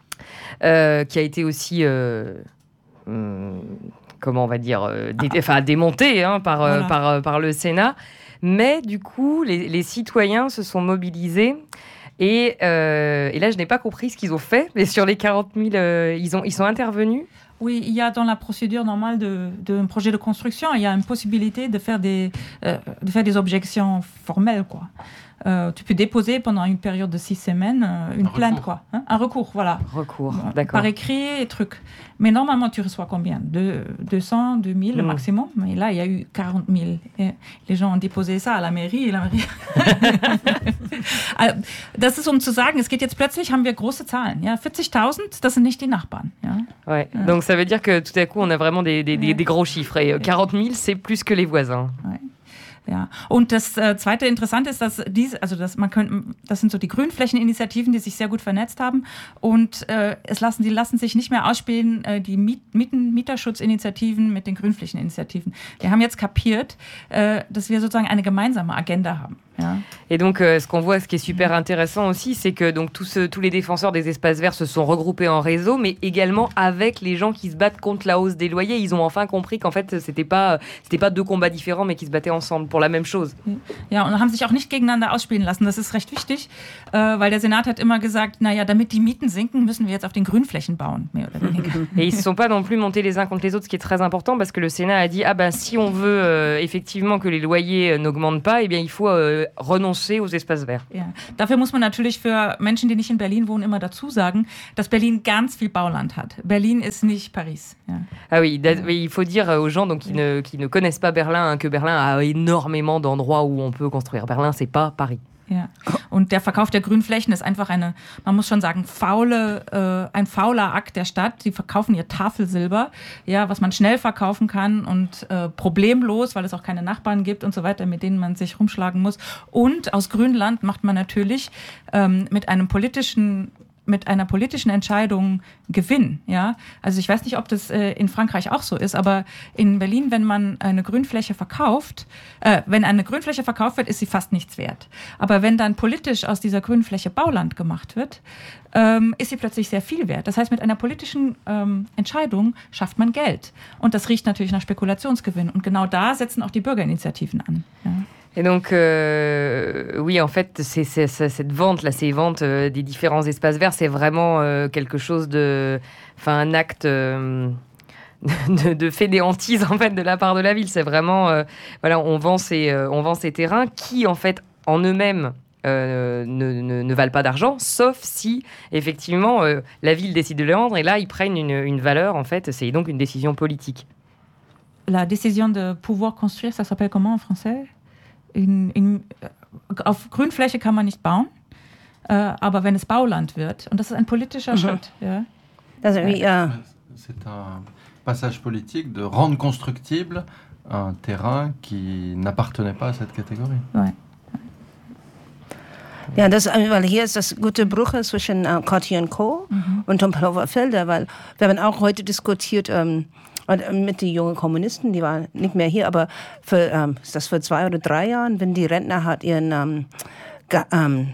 euh, qui a été aussi euh, hum, comment on va dire, euh, dé- enfin, démontée hein, par, euh, Voilà. par, euh, par le Sénat. Mais du coup, les, les citoyens se sont mobilisés. Et, euh, et là, je n'ai pas compris ce qu'ils ont fait. Mais sur les quarante mille, euh, ils, ont, ils sont intervenus. Oui, il y a dans la procédure normale d'un de, de projet de construction, il y a une possibilité de faire des, euh, de faire des objections formelles, quoi. Euh, tu peux déposer pendant une période de six semaines euh, une Un plainte, recours. quoi. Hein, un recours, voilà. Recours, Bon, d'accord. Par écrit et truc. Mais normalement, tu reçois combien? De, deux cents, deux mille le Mm. maximum. Mais là, il y a eu quarante mille. Et les gens ont déposé ça à la mairie. Et la mairie das ist, um zu sagen, es geht jetzt plötzlich, haben wir große Zahlen. Ja? vierzigtausend, das sind nicht die Nachbarn. Ja? Ouais. Donc ça veut dire que tout à coup, on a vraiment des, des, des, Ouais. des gros chiffres. Et euh, quarante mille, c'est plus que les voisins. Ouais. Ja, und das äh, zweite Interessante ist, dass diese, also dass man könnte, das sind so die Grünflächeninitiativen, die sich sehr gut vernetzt haben und äh, es lassen, die lassen sich nicht mehr ausspielen, äh, die Miet, Mieten, Mieterschutzinitiativen mit den Grünflächeninitiativen. Wir haben jetzt kapiert, äh, dass wir sozusagen eine gemeinsame Agenda haben. Ja. Et donc, euh, ce qu'on voit, ce qui est super intéressant aussi, c'est que donc, tous, ce- tous les défenseurs des espaces verts se sont regroupés en réseau, mais également avec les gens qui se battent contre la hausse des loyers. Ils ont enfin compris qu'en fait, c'était pas, c'était pas deux combats différents, mais qu'ils se battaient ensemble pour la même chose. Ja, und haben sich auch nicht gegeneinander ausspielen lassen. Das ist recht wichtig, äh, weil der Senat hat immer gesagt, naja, damit die Mieten sinken, müssen wir jetzt auf den Grünflächen bauen, mehr oder weniger. Et ils se sont pas non plus montés les uns contre les autres, ce qui est très important, parce que le Sénat a dit, ah ben, si on veut euh, effectivement que les loyers euh, n'augmentent pas, eh bien, il faut euh, renoncer aux espaces verts. Ja. Dafür muss man natürlich für Menschen, die nicht in Berlin wohnen, immer dazu sagen, dass Berlin ganz viel Bauland hat. Berlin ist nicht Paris. Ja. Ah oui, da- oui, il faut dire aux gens donc, qui, ne, qui ne connaissent pas Berlin hein, que Berlin a énormément d'endroits où on peut construire. Berlin, c'est pas Paris. Ja. Und der Verkauf der Grünflächen ist einfach eine, man muss schon sagen, faule, äh, ein fauler Akt der Stadt. Die verkaufen ihr Tafelsilber, ja, was man schnell verkaufen kann und äh, problemlos, weil es auch keine Nachbarn gibt und so weiter, mit denen man sich rumschlagen muss. Und aus Grünland macht man natürlich ähm, mit einem politischen mit einer politischen Entscheidung Gewinn. Ja? Also ich weiß nicht, ob das äh, in Frankreich auch so ist, aber in Berlin, wenn man eine Grünfläche verkauft, äh, wenn eine Grünfläche verkauft wird, ist sie fast nichts wert. Aber wenn dann politisch aus dieser Grünfläche Bauland gemacht wird, ähm, ist sie plötzlich sehr viel wert. Das heißt, mit einer politischen ähm, Entscheidung schafft man Geld. Und das riecht natürlich nach Spekulationsgewinn. Und genau da setzen auch die Bürgerinitiativen an. Ja. Et donc, euh, oui, en fait, c'est, c'est, c'est- cette vente, là, ces ventes euh, des différents espaces verts, c'est vraiment euh, quelque chose de... Enfin, un acte euh, de, de fainéantise, en fait, de la part de la ville. C'est vraiment... euh, voilà, on vend, ces, euh, on vend ces terrains qui, en fait, en eux-mêmes, euh, ne, ne, ne valent pas d'argent, sauf si, effectivement, euh, la ville décide de les vendre. Et là, ils prennent une, une valeur, en fait. C'est donc une décision politique. La décision de pouvoir construire, ça s'appelle comment en français? In, in, auf Grünfläche kann man nicht bauen, äh, aber wenn es Bauland wird, und das ist ein politischer Schritt. Ja. Das ist wie, äh, C'est un passage politique de rendre constructible un terrain qui n'appartenait pas à cette catégorie. Ouais. ja, das, weil hier ist das gute Bruch zwischen äh, Cartier und Co. und Tempelhofer Felder, weil wir haben auch heute diskutiert, ähm, Und mit den jungen Kommunisten, die waren nicht mehr hier, aber für, ähm, ist das für zwei oder drei Jahren, wenn die Rentner hat ihren, ähm, ge, ähm,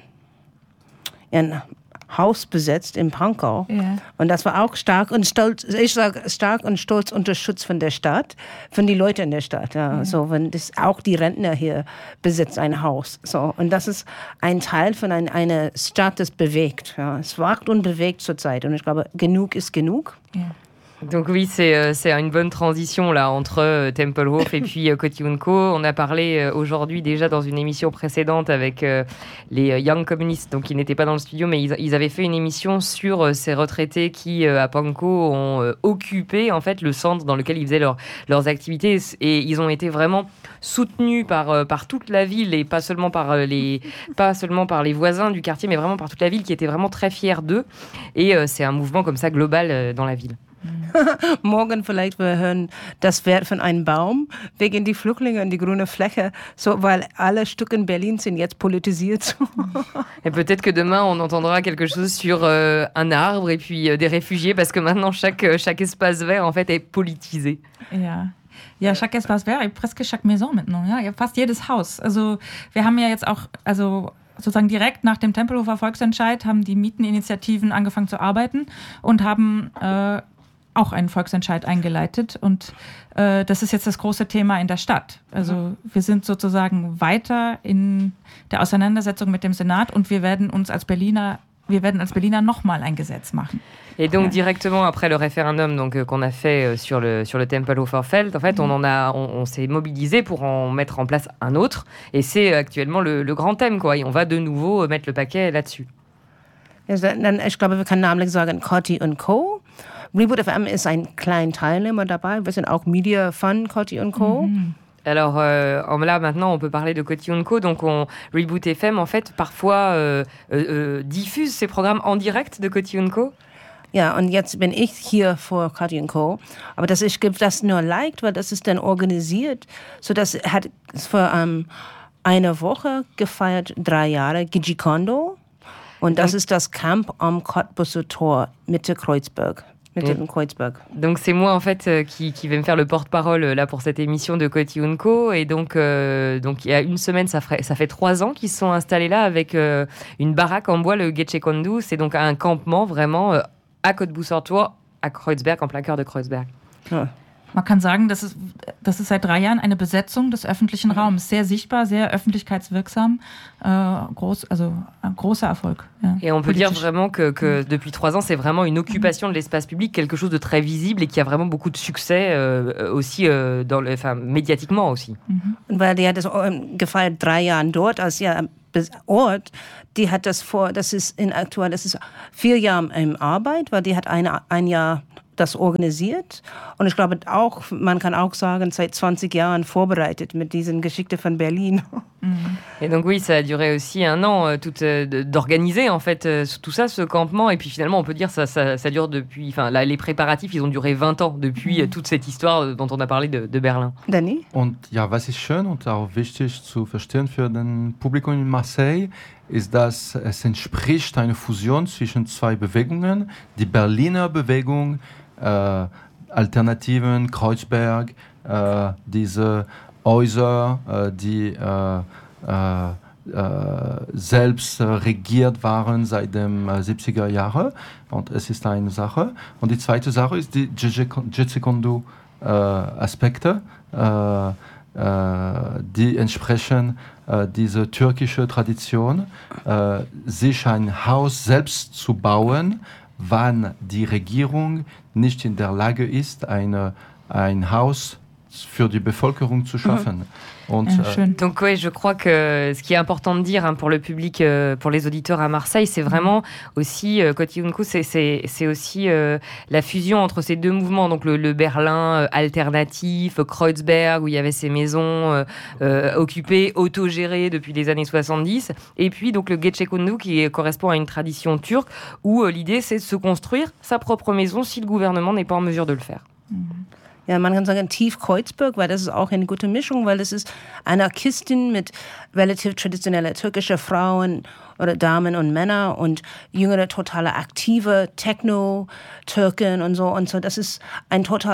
ihren Haus besetzt in Pankow. Ja. Und das war auch stark und stolz, ich sage stark und stolz unter Schutz von der Stadt, von den Leuten in der Stadt. Ja. Ja. So, wenn das auch die Rentner hier besitzen ein Haus. So, und das ist ein Teil von ein, einer Stadt, das bewegt. Ja. Es wacht und bewegt zurzeit. Und ich glaube, genug ist genug. Ja. Donc oui, c'est, euh, c'est une bonne transition là entre euh, Tempelhof et puis euh, Kotiunko. On a parlé euh, aujourd'hui déjà dans une émission précédente avec euh, les euh, Young Communists, donc ils n'étaient pas dans le studio, mais ils, ils avaient fait une émission sur euh, ces retraités qui euh, à Pankow ont euh, occupé en fait le centre dans lequel ils faisaient leur, leurs activités et ils ont été vraiment soutenus par euh, par toute la ville et pas seulement par euh, les pas seulement par les voisins du quartier, mais vraiment par toute la ville qui était vraiment très fière d'eux. Et euh, c'est un mouvement comme ça global euh, dans la ville. Morgen vielleicht wir hören das Wert von einem Baum wegen die Flüchtlinge und die grüne Fläche, so, weil alle Stücke in Berlin sind jetzt politisiert. Et peut-être que demain on entendra quelque chose sur euh, un arbre et puis euh, des réfugiés parce que maintenant chaque, chaque espace vert en fait est politisé. Ja. Ja, chaque espace vert et presque chaque maison maintenant. Ja, ja, fast jedes Haus. Also wir haben ja jetzt auch, also sozusagen direkt nach dem Tempelhofer Volksentscheid haben die Mieteninitiativen angefangen zu arbeiten und haben äh, auch einen Volksentscheid eingeleitet und äh, das ist jetzt das große Thema in der Stadt. Also wir sind sozusagen weiter in der Auseinandersetzung mit dem Senat und wir werden uns als Berliner, wir werden als Berliner nochmal ein Gesetz machen. Et donc Ja. directement après le référendum donc euh, qu'on a fait euh, sur le sur le Tempelhofer Feld, en fait on en a on, on s'est mobilisé pour en mettre en place un autre et c'est actuellement le, le grand thème quoi. Et on va de nouveau euh, mettre le paquet là-dessus. Ja, dann, ich glaube, wir können namentlich sagen Coty und Co. Reboot F M ist ein kleiner Teilnehmer dabei. Wir sind auch Media von Coty und Co. Mhm. Alors euh, là maintenant on peut parler de Kotiunko, donc on Reboot F M en fait parfois euh, euh, euh, diffuse ces programmes en direct de Kotiunko. Ja, und jetzt bin ich hier vor Coty und Co. Aber das ich gebe das nur leicht, weil das ist dann organisiert. So das hat für ähm, eine Woche gefeiert, drei Jahre Gijikondo. Und das ist das Camp am Cottbusser Tor, Mitte Kreuzberg. Mitte in Kreuzberg. Donc c'est moi en fait euh, qui, qui vais me faire le porte-parole euh, là pour cette émission de Kotiunko et donc euh, donc il y a une semaine ça ferait ça fait trois ans qu'ils se sont installés là avec euh, une baraque en bois, le Getchekondu. C'est donc un campement vraiment euh, à Cottbusser Tor, à Kreuzberg, en plein cœur de Kreuzberg. Ja. Man kann sagen, das ist, das ist seit drei Jahren eine Besetzung des öffentlichen Raums. Sehr sichtbar, sehr öffentlichkeitswirksam. Äh, groß, also ein großer Erfolg. Ja, et on peut dire politisch. vraiment que, que depuis trois ans, c'est vraiment une occupation de l'espace public, quelque chose de très visible et qui a vraiment beaucoup de succès euh, aussi, euh, dans le, enfin, médiatiquement aussi. Und weil die hat das ähm, gefeiert drei Jahren dort als ja bis Ort, die hat das vor, das ist in aktuell, das ist vier Jahre in Arbeit, weil die hat eine, ein Jahr das organisiert und ich glaube auch, man kann auch sagen, seit zwanzig Jahren vorbereitet mit diesen Geschichten von Berlin. Et donc oui, ça a duré aussi un an euh, tout, euh, d'organiser en fait euh, tout ça, ce campement. Et puis finalement, on peut dire ça, ça, ça dure depuis. Enfin, là, les préparatifs, ils ont duré vingt ans depuis euh, toute cette histoire dont on a parlé de, de Berlin. Danny? Und ja, was ist schön und auch wichtig zu verstehen für den Publikum in Marseille, ist, dass es entspricht eine Fusion zwischen zwei Bewegungen. Die Berliner Bewegung, äh, Alternativen, Kreuzberg, äh, diese Häuser, äh, die äh, äh, äh, selbst äh, regiert waren seit den äh, siebziger Jahren. Und es ist eine Sache. Und die zweite Sache ist die Getchekondu äh, Aspekte, äh, äh, die entsprechen äh, dieser türkischen Tradition, äh, sich ein Haus selbst zu bauen, wann die Regierung nicht in der Lage ist, eine, ein Haus für die Bevölkerung zu schaffen. Und, Ja, schön. Donc oui, je crois que ce qui est important de dire hein, pour le public, euh, pour les auditeurs à Marseille, c'est vraiment aussi, euh, Kotiunko, c'est, c'est, c'est aussi euh, la fusion entre ces deux mouvements, donc le, le Berlin euh, alternatif, Kreuzberg, où il y avait ces maisons euh, euh, occupées, autogérées depuis les années soixante-dix, et puis donc le Getchekondu qui correspond à une tradition turque, où euh, l'idée c'est de se construire sa propre maison si le gouvernement n'est pas en mesure de le faire. Ja, man kann sagen Tief Kreuzberg, weil das ist auch eine gute Mischung, weil es ist Anarchisten mit relativ traditioneller türkischer Frauen oder Damen und Männer und jüngere, totale aktive Techno-Türken und so und so. Das ist ein total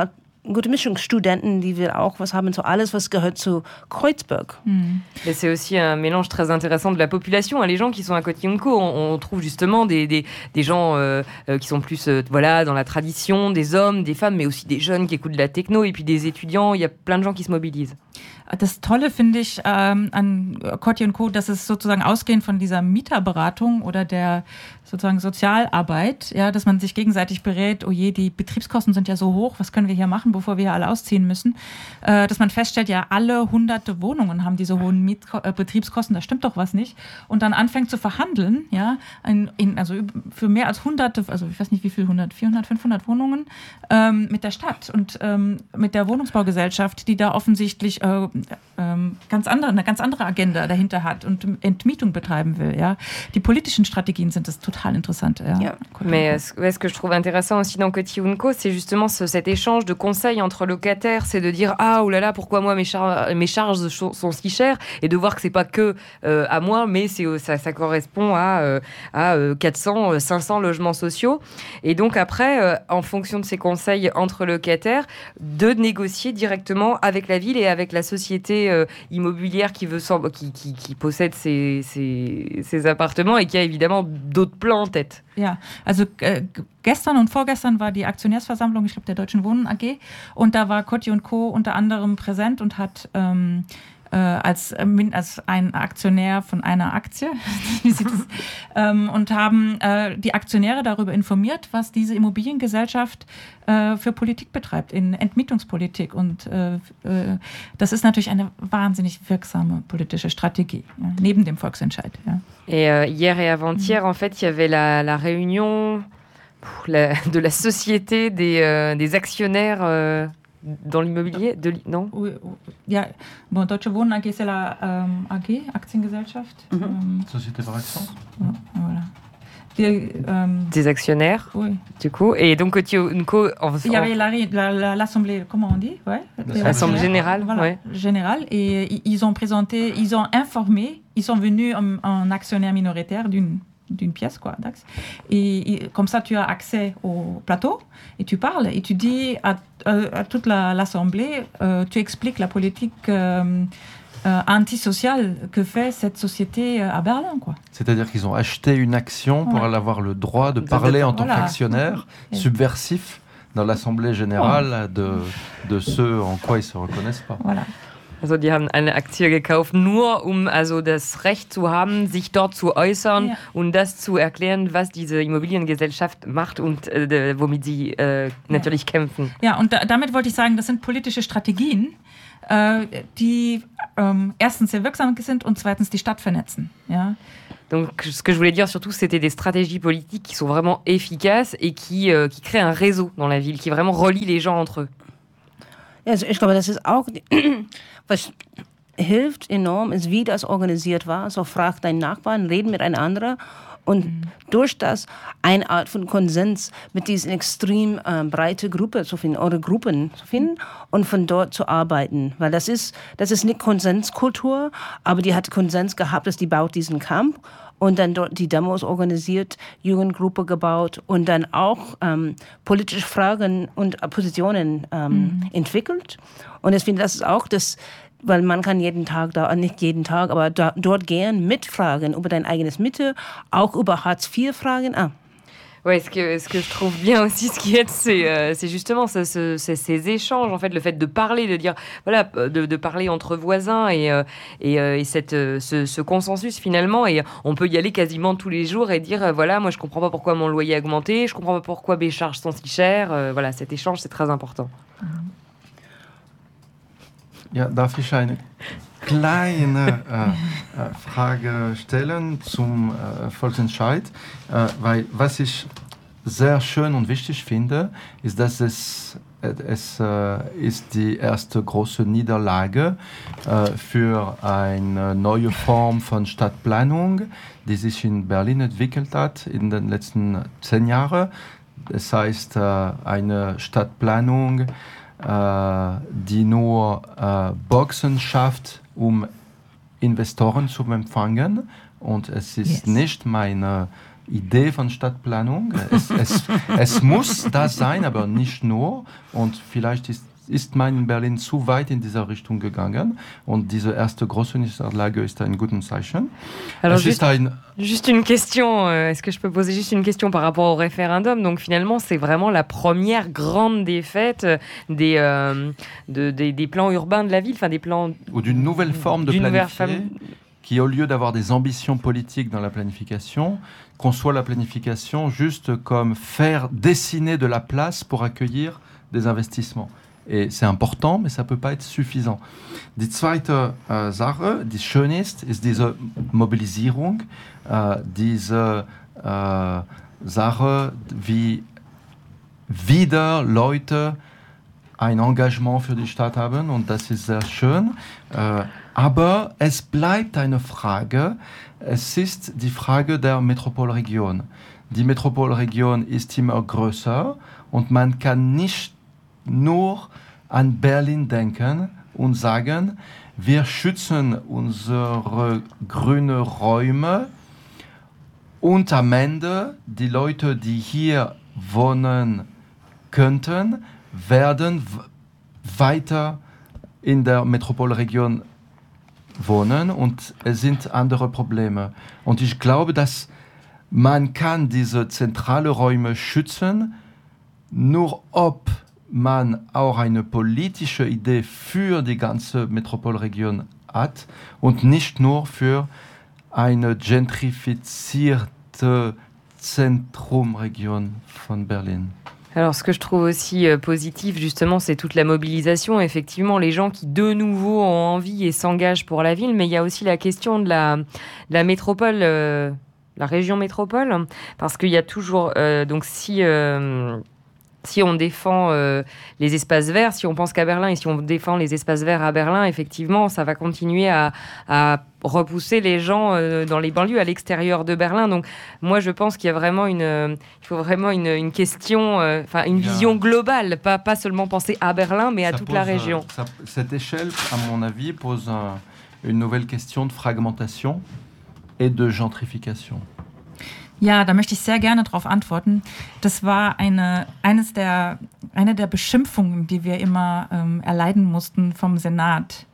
gute Mischung. Studenten, die will auch was haben, so alles, was gehört zu Kreuzberg. Mm. Et c'est aussi un mélange très intéressant de la population. Les gens qui sont à Kotyunko, on, on trouve justement des, des, des gens euh, qui sont plus euh, voilà, dans la tradition, des hommes, des femmes, mais aussi des jeunes qui écoutent de la techno et puis des étudiants. Il y a plein de gens qui se mobilisent. Das Tolle finde ich ähm, an Kotyunko, dass es sozusagen ausgehend von dieser Mieterberatung oder der sozusagen Sozialarbeit, ja, dass man sich gegenseitig berät, oh je, die Betriebskosten sind ja so hoch, was können wir hier machen, bevor wir hier alle ausziehen müssen, äh, dass man feststellt, ja, alle hunderte Wohnungen haben diese hohen Miet- äh, Betriebskosten, da stimmt doch was nicht, und dann anfängt zu verhandeln, ja, in, in, also für mehr als hunderte, also ich weiß nicht wie viel, hundert, vierhundert, fünfhundert Wohnungen ähm, mit der Stadt und ähm, mit der Wohnungsbaugesellschaft, die da offensichtlich äh, ähm, ganz andere, eine ganz andere Agenda dahinter hat und Entmietung betreiben will, ja. Die politischen Strategien sind das total interessant. Ja. Yeah. Mais ce, ouais, ce que je trouve intéressant aussi dans Kotyunko, c'est justement ce, cet échange de conseils entre locataires, c'est de dire ah oh là là pourquoi moi mes, char- mes charges sont si chères, et de voir que c'est pas que euh, à moi, mais c'est ça, ça correspond à euh, à euh, quatre cents, cinq cents logements sociaux, et donc après euh, en fonction de ces conseils entre locataires, de négocier directement avec la ville et avec la société euh, immobilière qui veut qui, qui, qui possède ces, ces, ces appartements et qui a évidemment d'autres plans en tête. Ja, also äh, gestern und vorgestern war die Aktionärsversammlung, ich glaube, der Deutschen Wohnen A G, und da war Kotyunko unter anderem präsent und hat ähm, äh, als, äh, als ein Aktionär von einer Aktie wie sieht das, ähm, und haben äh, die Aktionäre darüber informiert, was diese Immobiliengesellschaft äh, für Politik betreibt, in Entmietungspolitik, und äh, äh, das ist natürlich eine wahnsinnig wirksame politische Stratégie, ja, neben dem Volksentscheid. Ja. Et euh, hier et avant-hier, en fait, il y avait la, la réunion la, de la société des, euh, des actionnaires euh, dans l'immobilier. De, non oui, ja, bon, Deutsche Wohnen A G, c'est la ähm, A G, Aktiengesellschaft. Mhm. Ähm, Société par action. Ja, voilà. Die, ähm, des actionnaires, oui. Du coup. Et donc, Kotyunko... Il y avait la, la, la, l'assemblée, comment on dit, ouais, l'assemblée générale, voilà, ouais. générale, et ils ont présenté, ils ont informé, ils sont venus en, en actionnaire minoritaire d'une d'une pièce, quoi, et, et comme ça tu as accès au plateau et tu parles et tu dis à, à, à toute la, l'assemblée, euh, tu expliques la politique euh, euh, antisociale que fait cette société à Berlin, quoi. C'est-à-dire qu'ils ont acheté une action pour ouais. avoir le droit de parler en tant voilà. qu'actionnaire ouais. subversif dans l'assemblée générale ouais. de, de ce en quoi ils se reconnaissent pas. Voilà. Also die haben eine Aktie gekauft, nur um also das Recht zu haben, sich dort zu äußern ja. und das zu erklären, was diese Immobiliengesellschaft macht und äh, womit sie äh, natürlich ja. kämpfen. Ja, und da, damit wollte ich sagen, das sind politische Strategien, äh, die ähm, erstens sehr wirksam sind und zweitens die Stadt vernetzen. Ja. Donc, ce que je voulais dire surtout, c'était des stratégies politiques qui sont vraiment efficaces et qui, euh, qui créent un réseau dans la ville, qui vraiment relie les gens entre eux. Also ich glaube, das ist auch, was hilft enorm, ist, wie das organisiert war. So frag deinen Nachbarn, reden miteinander und mhm. durch das eine Art von Konsens mit diesen extrem äh, breite Gruppe zu finden oder Gruppen zu finden und von dort zu arbeiten. Weil das ist, das ist nicht Konsenskultur, aber die hat Konsens gehabt, dass die baut diesen Camp. Und dann dort die Demos organisiert, Jugendgruppe gebaut und dann auch ähm, politische Fragen und Positionen ähm, mhm. entwickelt. Und ich finde, das ist auch das, weil man kann jeden Tag da, nicht jeden Tag, aber da, dort gehen mit Fragen über dein eigenes Mitte, auch über Hartz vier Fragen. Ah. Ouais, ce que, ce que je trouve bien aussi, ce qui aide, c'est, euh, c'est justement ce, ce, ces, ces échanges, en fait, le fait de parler, de dire, voilà, de, de parler entre voisins et, euh, et, euh, et cette, ce, ce consensus finalement. Et on peut y aller quasiment tous les jours et dire, euh, voilà, moi je comprends pas pourquoi mon loyer a augmenté, je comprends pas pourquoi mes charges sont si chères. Euh, voilà, cet échange, c'est très important. Ja, darf ich eine kleine äh, Frage stellen zum äh, Volksentscheid? Äh, weil was ich sehr schön und wichtig finde, ist, dass es, es äh, ist die erste große Niederlage äh, für eine neue Form von Stadtplanung, die sich in Berlin entwickelt hat in den letzten zehn Jahren. Das heißt, äh, eine Stadtplanung, die nur äh, Boxen schafft, um Investoren zu empfangen. Und es ist yes. nicht meine Idee von Stadtplanung. Es, es, es muss das sein, aber nicht nur. Und vielleicht ist ist man in Berlin zu weit in dieser Richtung gegangen. Und diese erste große Niederlage ist ein gutes Zeichen. Alors, Es juste, ist ein, juste une question, euh, est-ce que je peux poser juste une question par rapport au référendum? Donc finalement, c'est vraiment la première grande défaite des, euh, de, des, des plans urbains de la ville, enfin des plans... ou d'une nouvelle forme de d'une nouvelle planifier, forme- qui au lieu d'avoir des ambitions politiques dans la planification, conçoit la planification juste comme faire dessiner de la place pour accueillir des investissements. Et c'est important, mais ça ne peut pas être suffisant. Die zweite äh, Sache, die schön ist, ist diese Mobilisierung, äh, diese äh, Sache, wie wieder Leute ein Engagement für die Stadt haben, und das ist sehr schön. Äh, aber es bleibt eine Frage, es ist die Frage der Metropolregion. Die Metropolregion ist immer größer und man kann nicht nur an Berlin denken und sagen, wir schützen unsere grünen Räume und am Ende die Leute, die hier wohnen könnten, werden w- weiter in der Metropolregion wohnen und es sind andere Probleme. Und ich glaube, dass man kann diese zentralen Räume schützen, nur ob man auch eine politische Idee für die ganze Metropolregion hat und nicht nur für eine gentrifizierte Zentrumregion von Berlin. Alors, ce que je trouve aussi euh, positif, justement, c'est toute la mobilisation. Effectivement, les gens qui, de nouveau, ont envie et s'engagent pour la ville. Mais il y a aussi la question de la, de la métropole, euh, la région métropole. Parce qu'il y a toujours... Euh, donc, si... Euh, Si on défend euh, les espaces verts, si on pense qu'à Berlin et si on défend les espaces verts à Berlin, effectivement, ça va continuer à, à repousser les gens euh, dans les banlieues, à l'extérieur de Berlin. Donc, moi, je pense qu'il y a vraiment une, euh, il faut vraiment une, une question, enfin, euh, une Bien. vision globale, pas, pas seulement penser à Berlin, mais à Ça toute pose, la région. euh, ça- cette échelle, à mon avis, pose un- une nouvelle question de fragmentation et de gentrification. Ja, da möchte ich sehr gerne darauf antworten. Das war eine, eines der, eine der Beschimpfungen, die wir immer ähm, erleiden mussten vom Senat.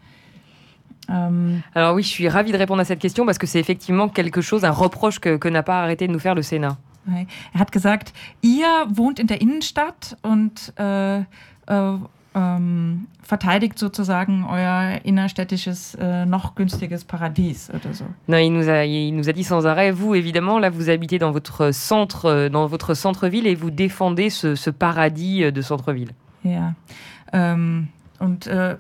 Ähm, Alors oui, je suis ravie de répondre à cette question parce que c'est effectivement quelque chose, un reproche que, que n'a pas arrêté de nous faire le Sénat. er hat gesagt, ihr wohnt in der Innenstadt und äh, äh, ähm, verteidigt sozusagen euer innerstädtisches, äh, noch günstiges Paradies oder so. Non, il nous a, il nous a dit sans arrêt, vous évidemment, là vous habitez dans votre centre, dans votre centre-ville et vous défendez ce, ce paradis de centre-ville. Ja, ähm, und äh,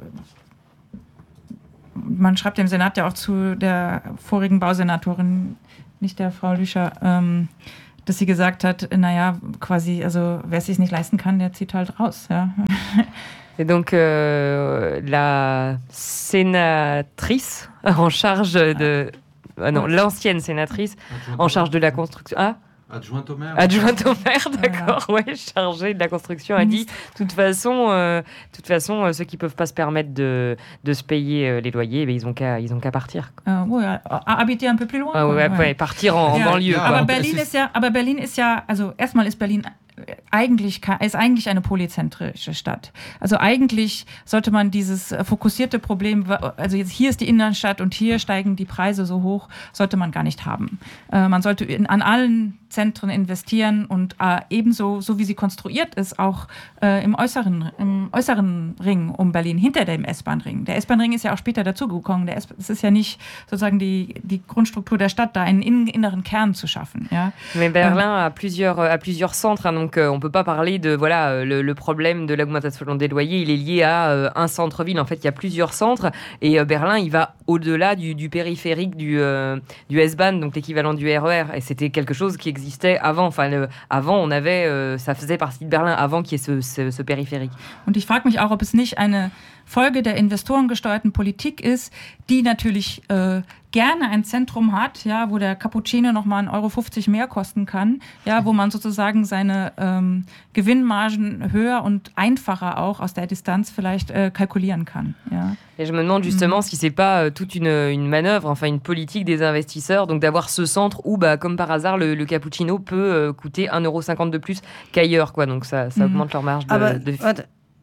man schreibt dem Senat ja auch zu der vorigen Bausenatorin, nicht der Frau Lüscher, ähm, dass sie gesagt hat, naja, quasi, also wer es sich nicht leisten kann, der zieht halt raus. Ja. Et donc euh, la sénatrice en charge de... Ah non, l'ancienne sénatrice en charge de la construction... Ah Adjointe au maire. Adjointe au maire, d'accord, voilà. Ouais, chargée de la construction, a dit, de toute façon, euh, toute façon euh, ceux qui ne peuvent pas se permettre de, de se payer euh, les loyers, ben, ils n'ont qu'à ils ont qu'à partir. Äh, oh ja, habiter un peu plus loin. Ah, ouais, quoi, ouais, partir en, en ja, banlieue. ja, Quoi. aber und Berlin es ist ja, aber Berlin ist ja, also erstmal ist Berlin eigentlich ist eigentlich eine polyzentrische Stadt. Also eigentlich sollte man dieses fokussierte Problem, also jetzt hier ist die Innenstadt und hier steigen die Preise so hoch, sollte man gar nicht haben. Äh, man sollte in, an allen Zentren investieren und äh, ebenso, so wie sie konstruiert ist, auch äh, im äußeren, im äußeren Ring um Berlin, hinter dem S-Bahn-Ring. Der S-Bahn-Ring ist ja auch später dazugekommen. Der S- es ist ja nicht sozusagen die, die Grundstruktur der Stadt, da einen in, inneren Kern zu schaffen. Ja? Mais Berlin a plusieurs, a plusieurs centres, hein, donc euh, on ne peut pas parler de voilà euh, le, le problème de l'augmentation des loyers, il est lié à euh, un centre-ville. En fait, il y a plusieurs centres et euh, Berlin, il va au-delà du, du périphérique du, euh, du S-Bahn, donc l'équivalent du R E R. Et c'était quelque chose qui existait avant. Enfin, le, avant, on avait, euh, ça faisait partie de Berlin avant qu'il y ait ce, ce, ce périphérique. Und ich frage mich auch, ob es nicht eine Folge der investorengesteuerten Politik ist, die natürlich äh, gerne ein Zentrum hat, ja, wo der Cappuccino nochmal einen Euro fünfzig mehr kosten kann, ja, wo man sozusagen seine ähm, Gewinnmargen höher und einfacher auch aus der Distanz vielleicht äh, kalkulieren kann. Ja. Et je me demande justement mmh. si c'est pas euh, toute une, une manœuvre, enfin une politique des investisseurs, donc d'avoir ce centre où, bah, comme par hasard, le, le cappuccino peut euh, coûter un euro cinquante de plus qu'ailleurs, quoi. Donc ça, ça mmh. augmente leur marge de... Aber, de... warte,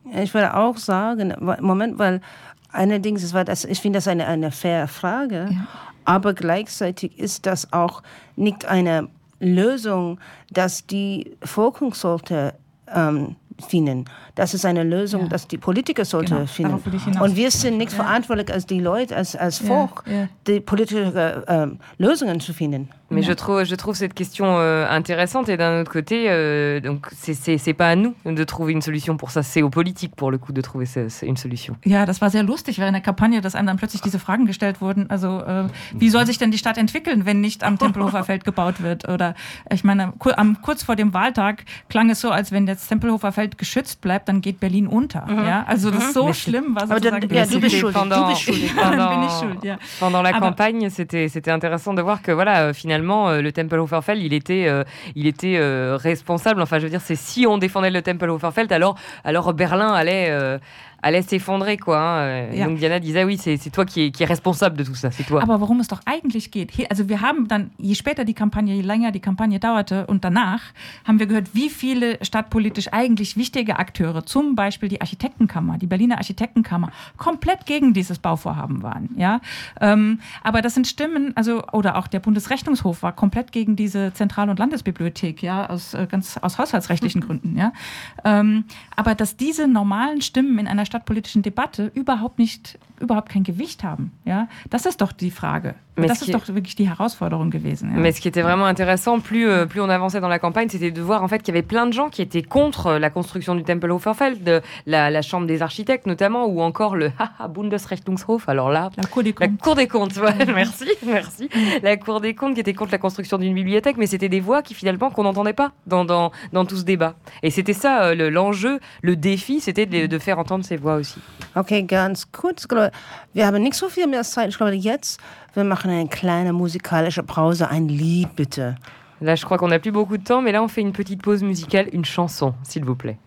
Ich würde auch sagen, Moment, weil allerdings, es war das, ich finde das eine, eine faire Frage, ja. aber gleichzeitig ist das auch nicht eine Lösung, dass die Bevölkerung sollte ähm, finden. Das ist eine Lösung, ja. dass die Politiker sollte genau, finden. Und wir sind nicht ja. verantwortlich als die Leute, als, als Volk, ja. Ja. die politische äh, Lösungen zu finden. Mais je trouve, je trouve cette question euh, intéressante et d'un autre côté, euh, donc c'est, c'est, c'est pas à nous de trouver une solution pour ça, c'est aux politiques pour le coup de trouver ce, ce, une solution. Ja, das war sehr lustig während der Kampagne, dass einem dann plötzlich diese Fragen gestellt wurden. Also äh, wie soll sich denn die Stadt entwickeln, wenn nicht am Tempelhofer Feld gebaut wird? Oder ich meine, kur- am, kurz vor dem Wahltag klang es so, als wenn das Tempelhofer Feld geschützt bleibt, dann geht Berlin unter. Mhm. Ja, also das ist so mhm. schlimm, was sozusagen. Ja, du bist schuldig. Pendant, du bist schuldig. Pendant, bin ich schuld, ja. pendant la Aber, campagne, c'était, c'était intéressant de voir que voilà, finalement, le Tempelhofer Feld, il était, euh, il était euh, responsable. Enfin, je veux dire, c'est si on défendait le Tempelhofer Feld, alors, alors Berlin allait, euh, allait s'effondrer, quoi. Hein. Ja. Donc Diana disait, oui, c'est, c'est toi qui est, qui est responsable de tout ça, c'est toi. Aber worum es doch eigentlich geht, also wir haben dann, je später die Kampagne, je länger die Kampagne dauerte und danach, haben wir gehört, wie viele stadtpolitisch eigentlich wichtige Akteure, zum Beispiel die Architektenkammer, die Berliner Architektenkammer, komplett gegen dieses Bauvorhaben waren. Ja? Ähm, aber das sind Stimmen, also oder auch der Bundesrechnungshof war komplett gegen diese Zentral- und Landesbibliothek, ja, aus, ganz, aus haushaltsrechtlichen Gründen. Ja? Ähm, aber dass diese normalen Stimmen in einer stadtpolitischen Debatte überhaupt nicht, überhaupt kein Gewicht haben. Ja? Das ist doch die Frage. Mais das ist doch wirklich die Herausforderung gewesen. Ja. Mais ce qui était vraiment intéressant, plus, euh, plus on avançait dans la campagne, c'était de voir en fait qu'il y avait plein de gens qui étaient contre la construction du Tempelhofer Feld, la, la Chambre des architectes notamment, ou encore le Bundesrechnungshof. Alors là, la Cour des comptes. La Cour des comptes, ouais, merci, merci. La Cour des comptes qui était contre la construction d'une bibliothèque, mais c'était des voix qui finalement qu'on n'entendait pas dans, dans, dans tout ce débat. Et c'était ça euh, le, l'enjeu, le défi, c'était de, de faire entendre ces voix aussi. Okay, ganz kurz. Wir haben nicht so viel mehr Zeit. Ich glaube, jetzt wir machen eine kleine musikalische Pause. Ein Lied, bitte. Là, je crois qu'on n'a plus beaucoup de temps, mais là, on fait une petite pause musicale, une chanson, s'il vous plaît.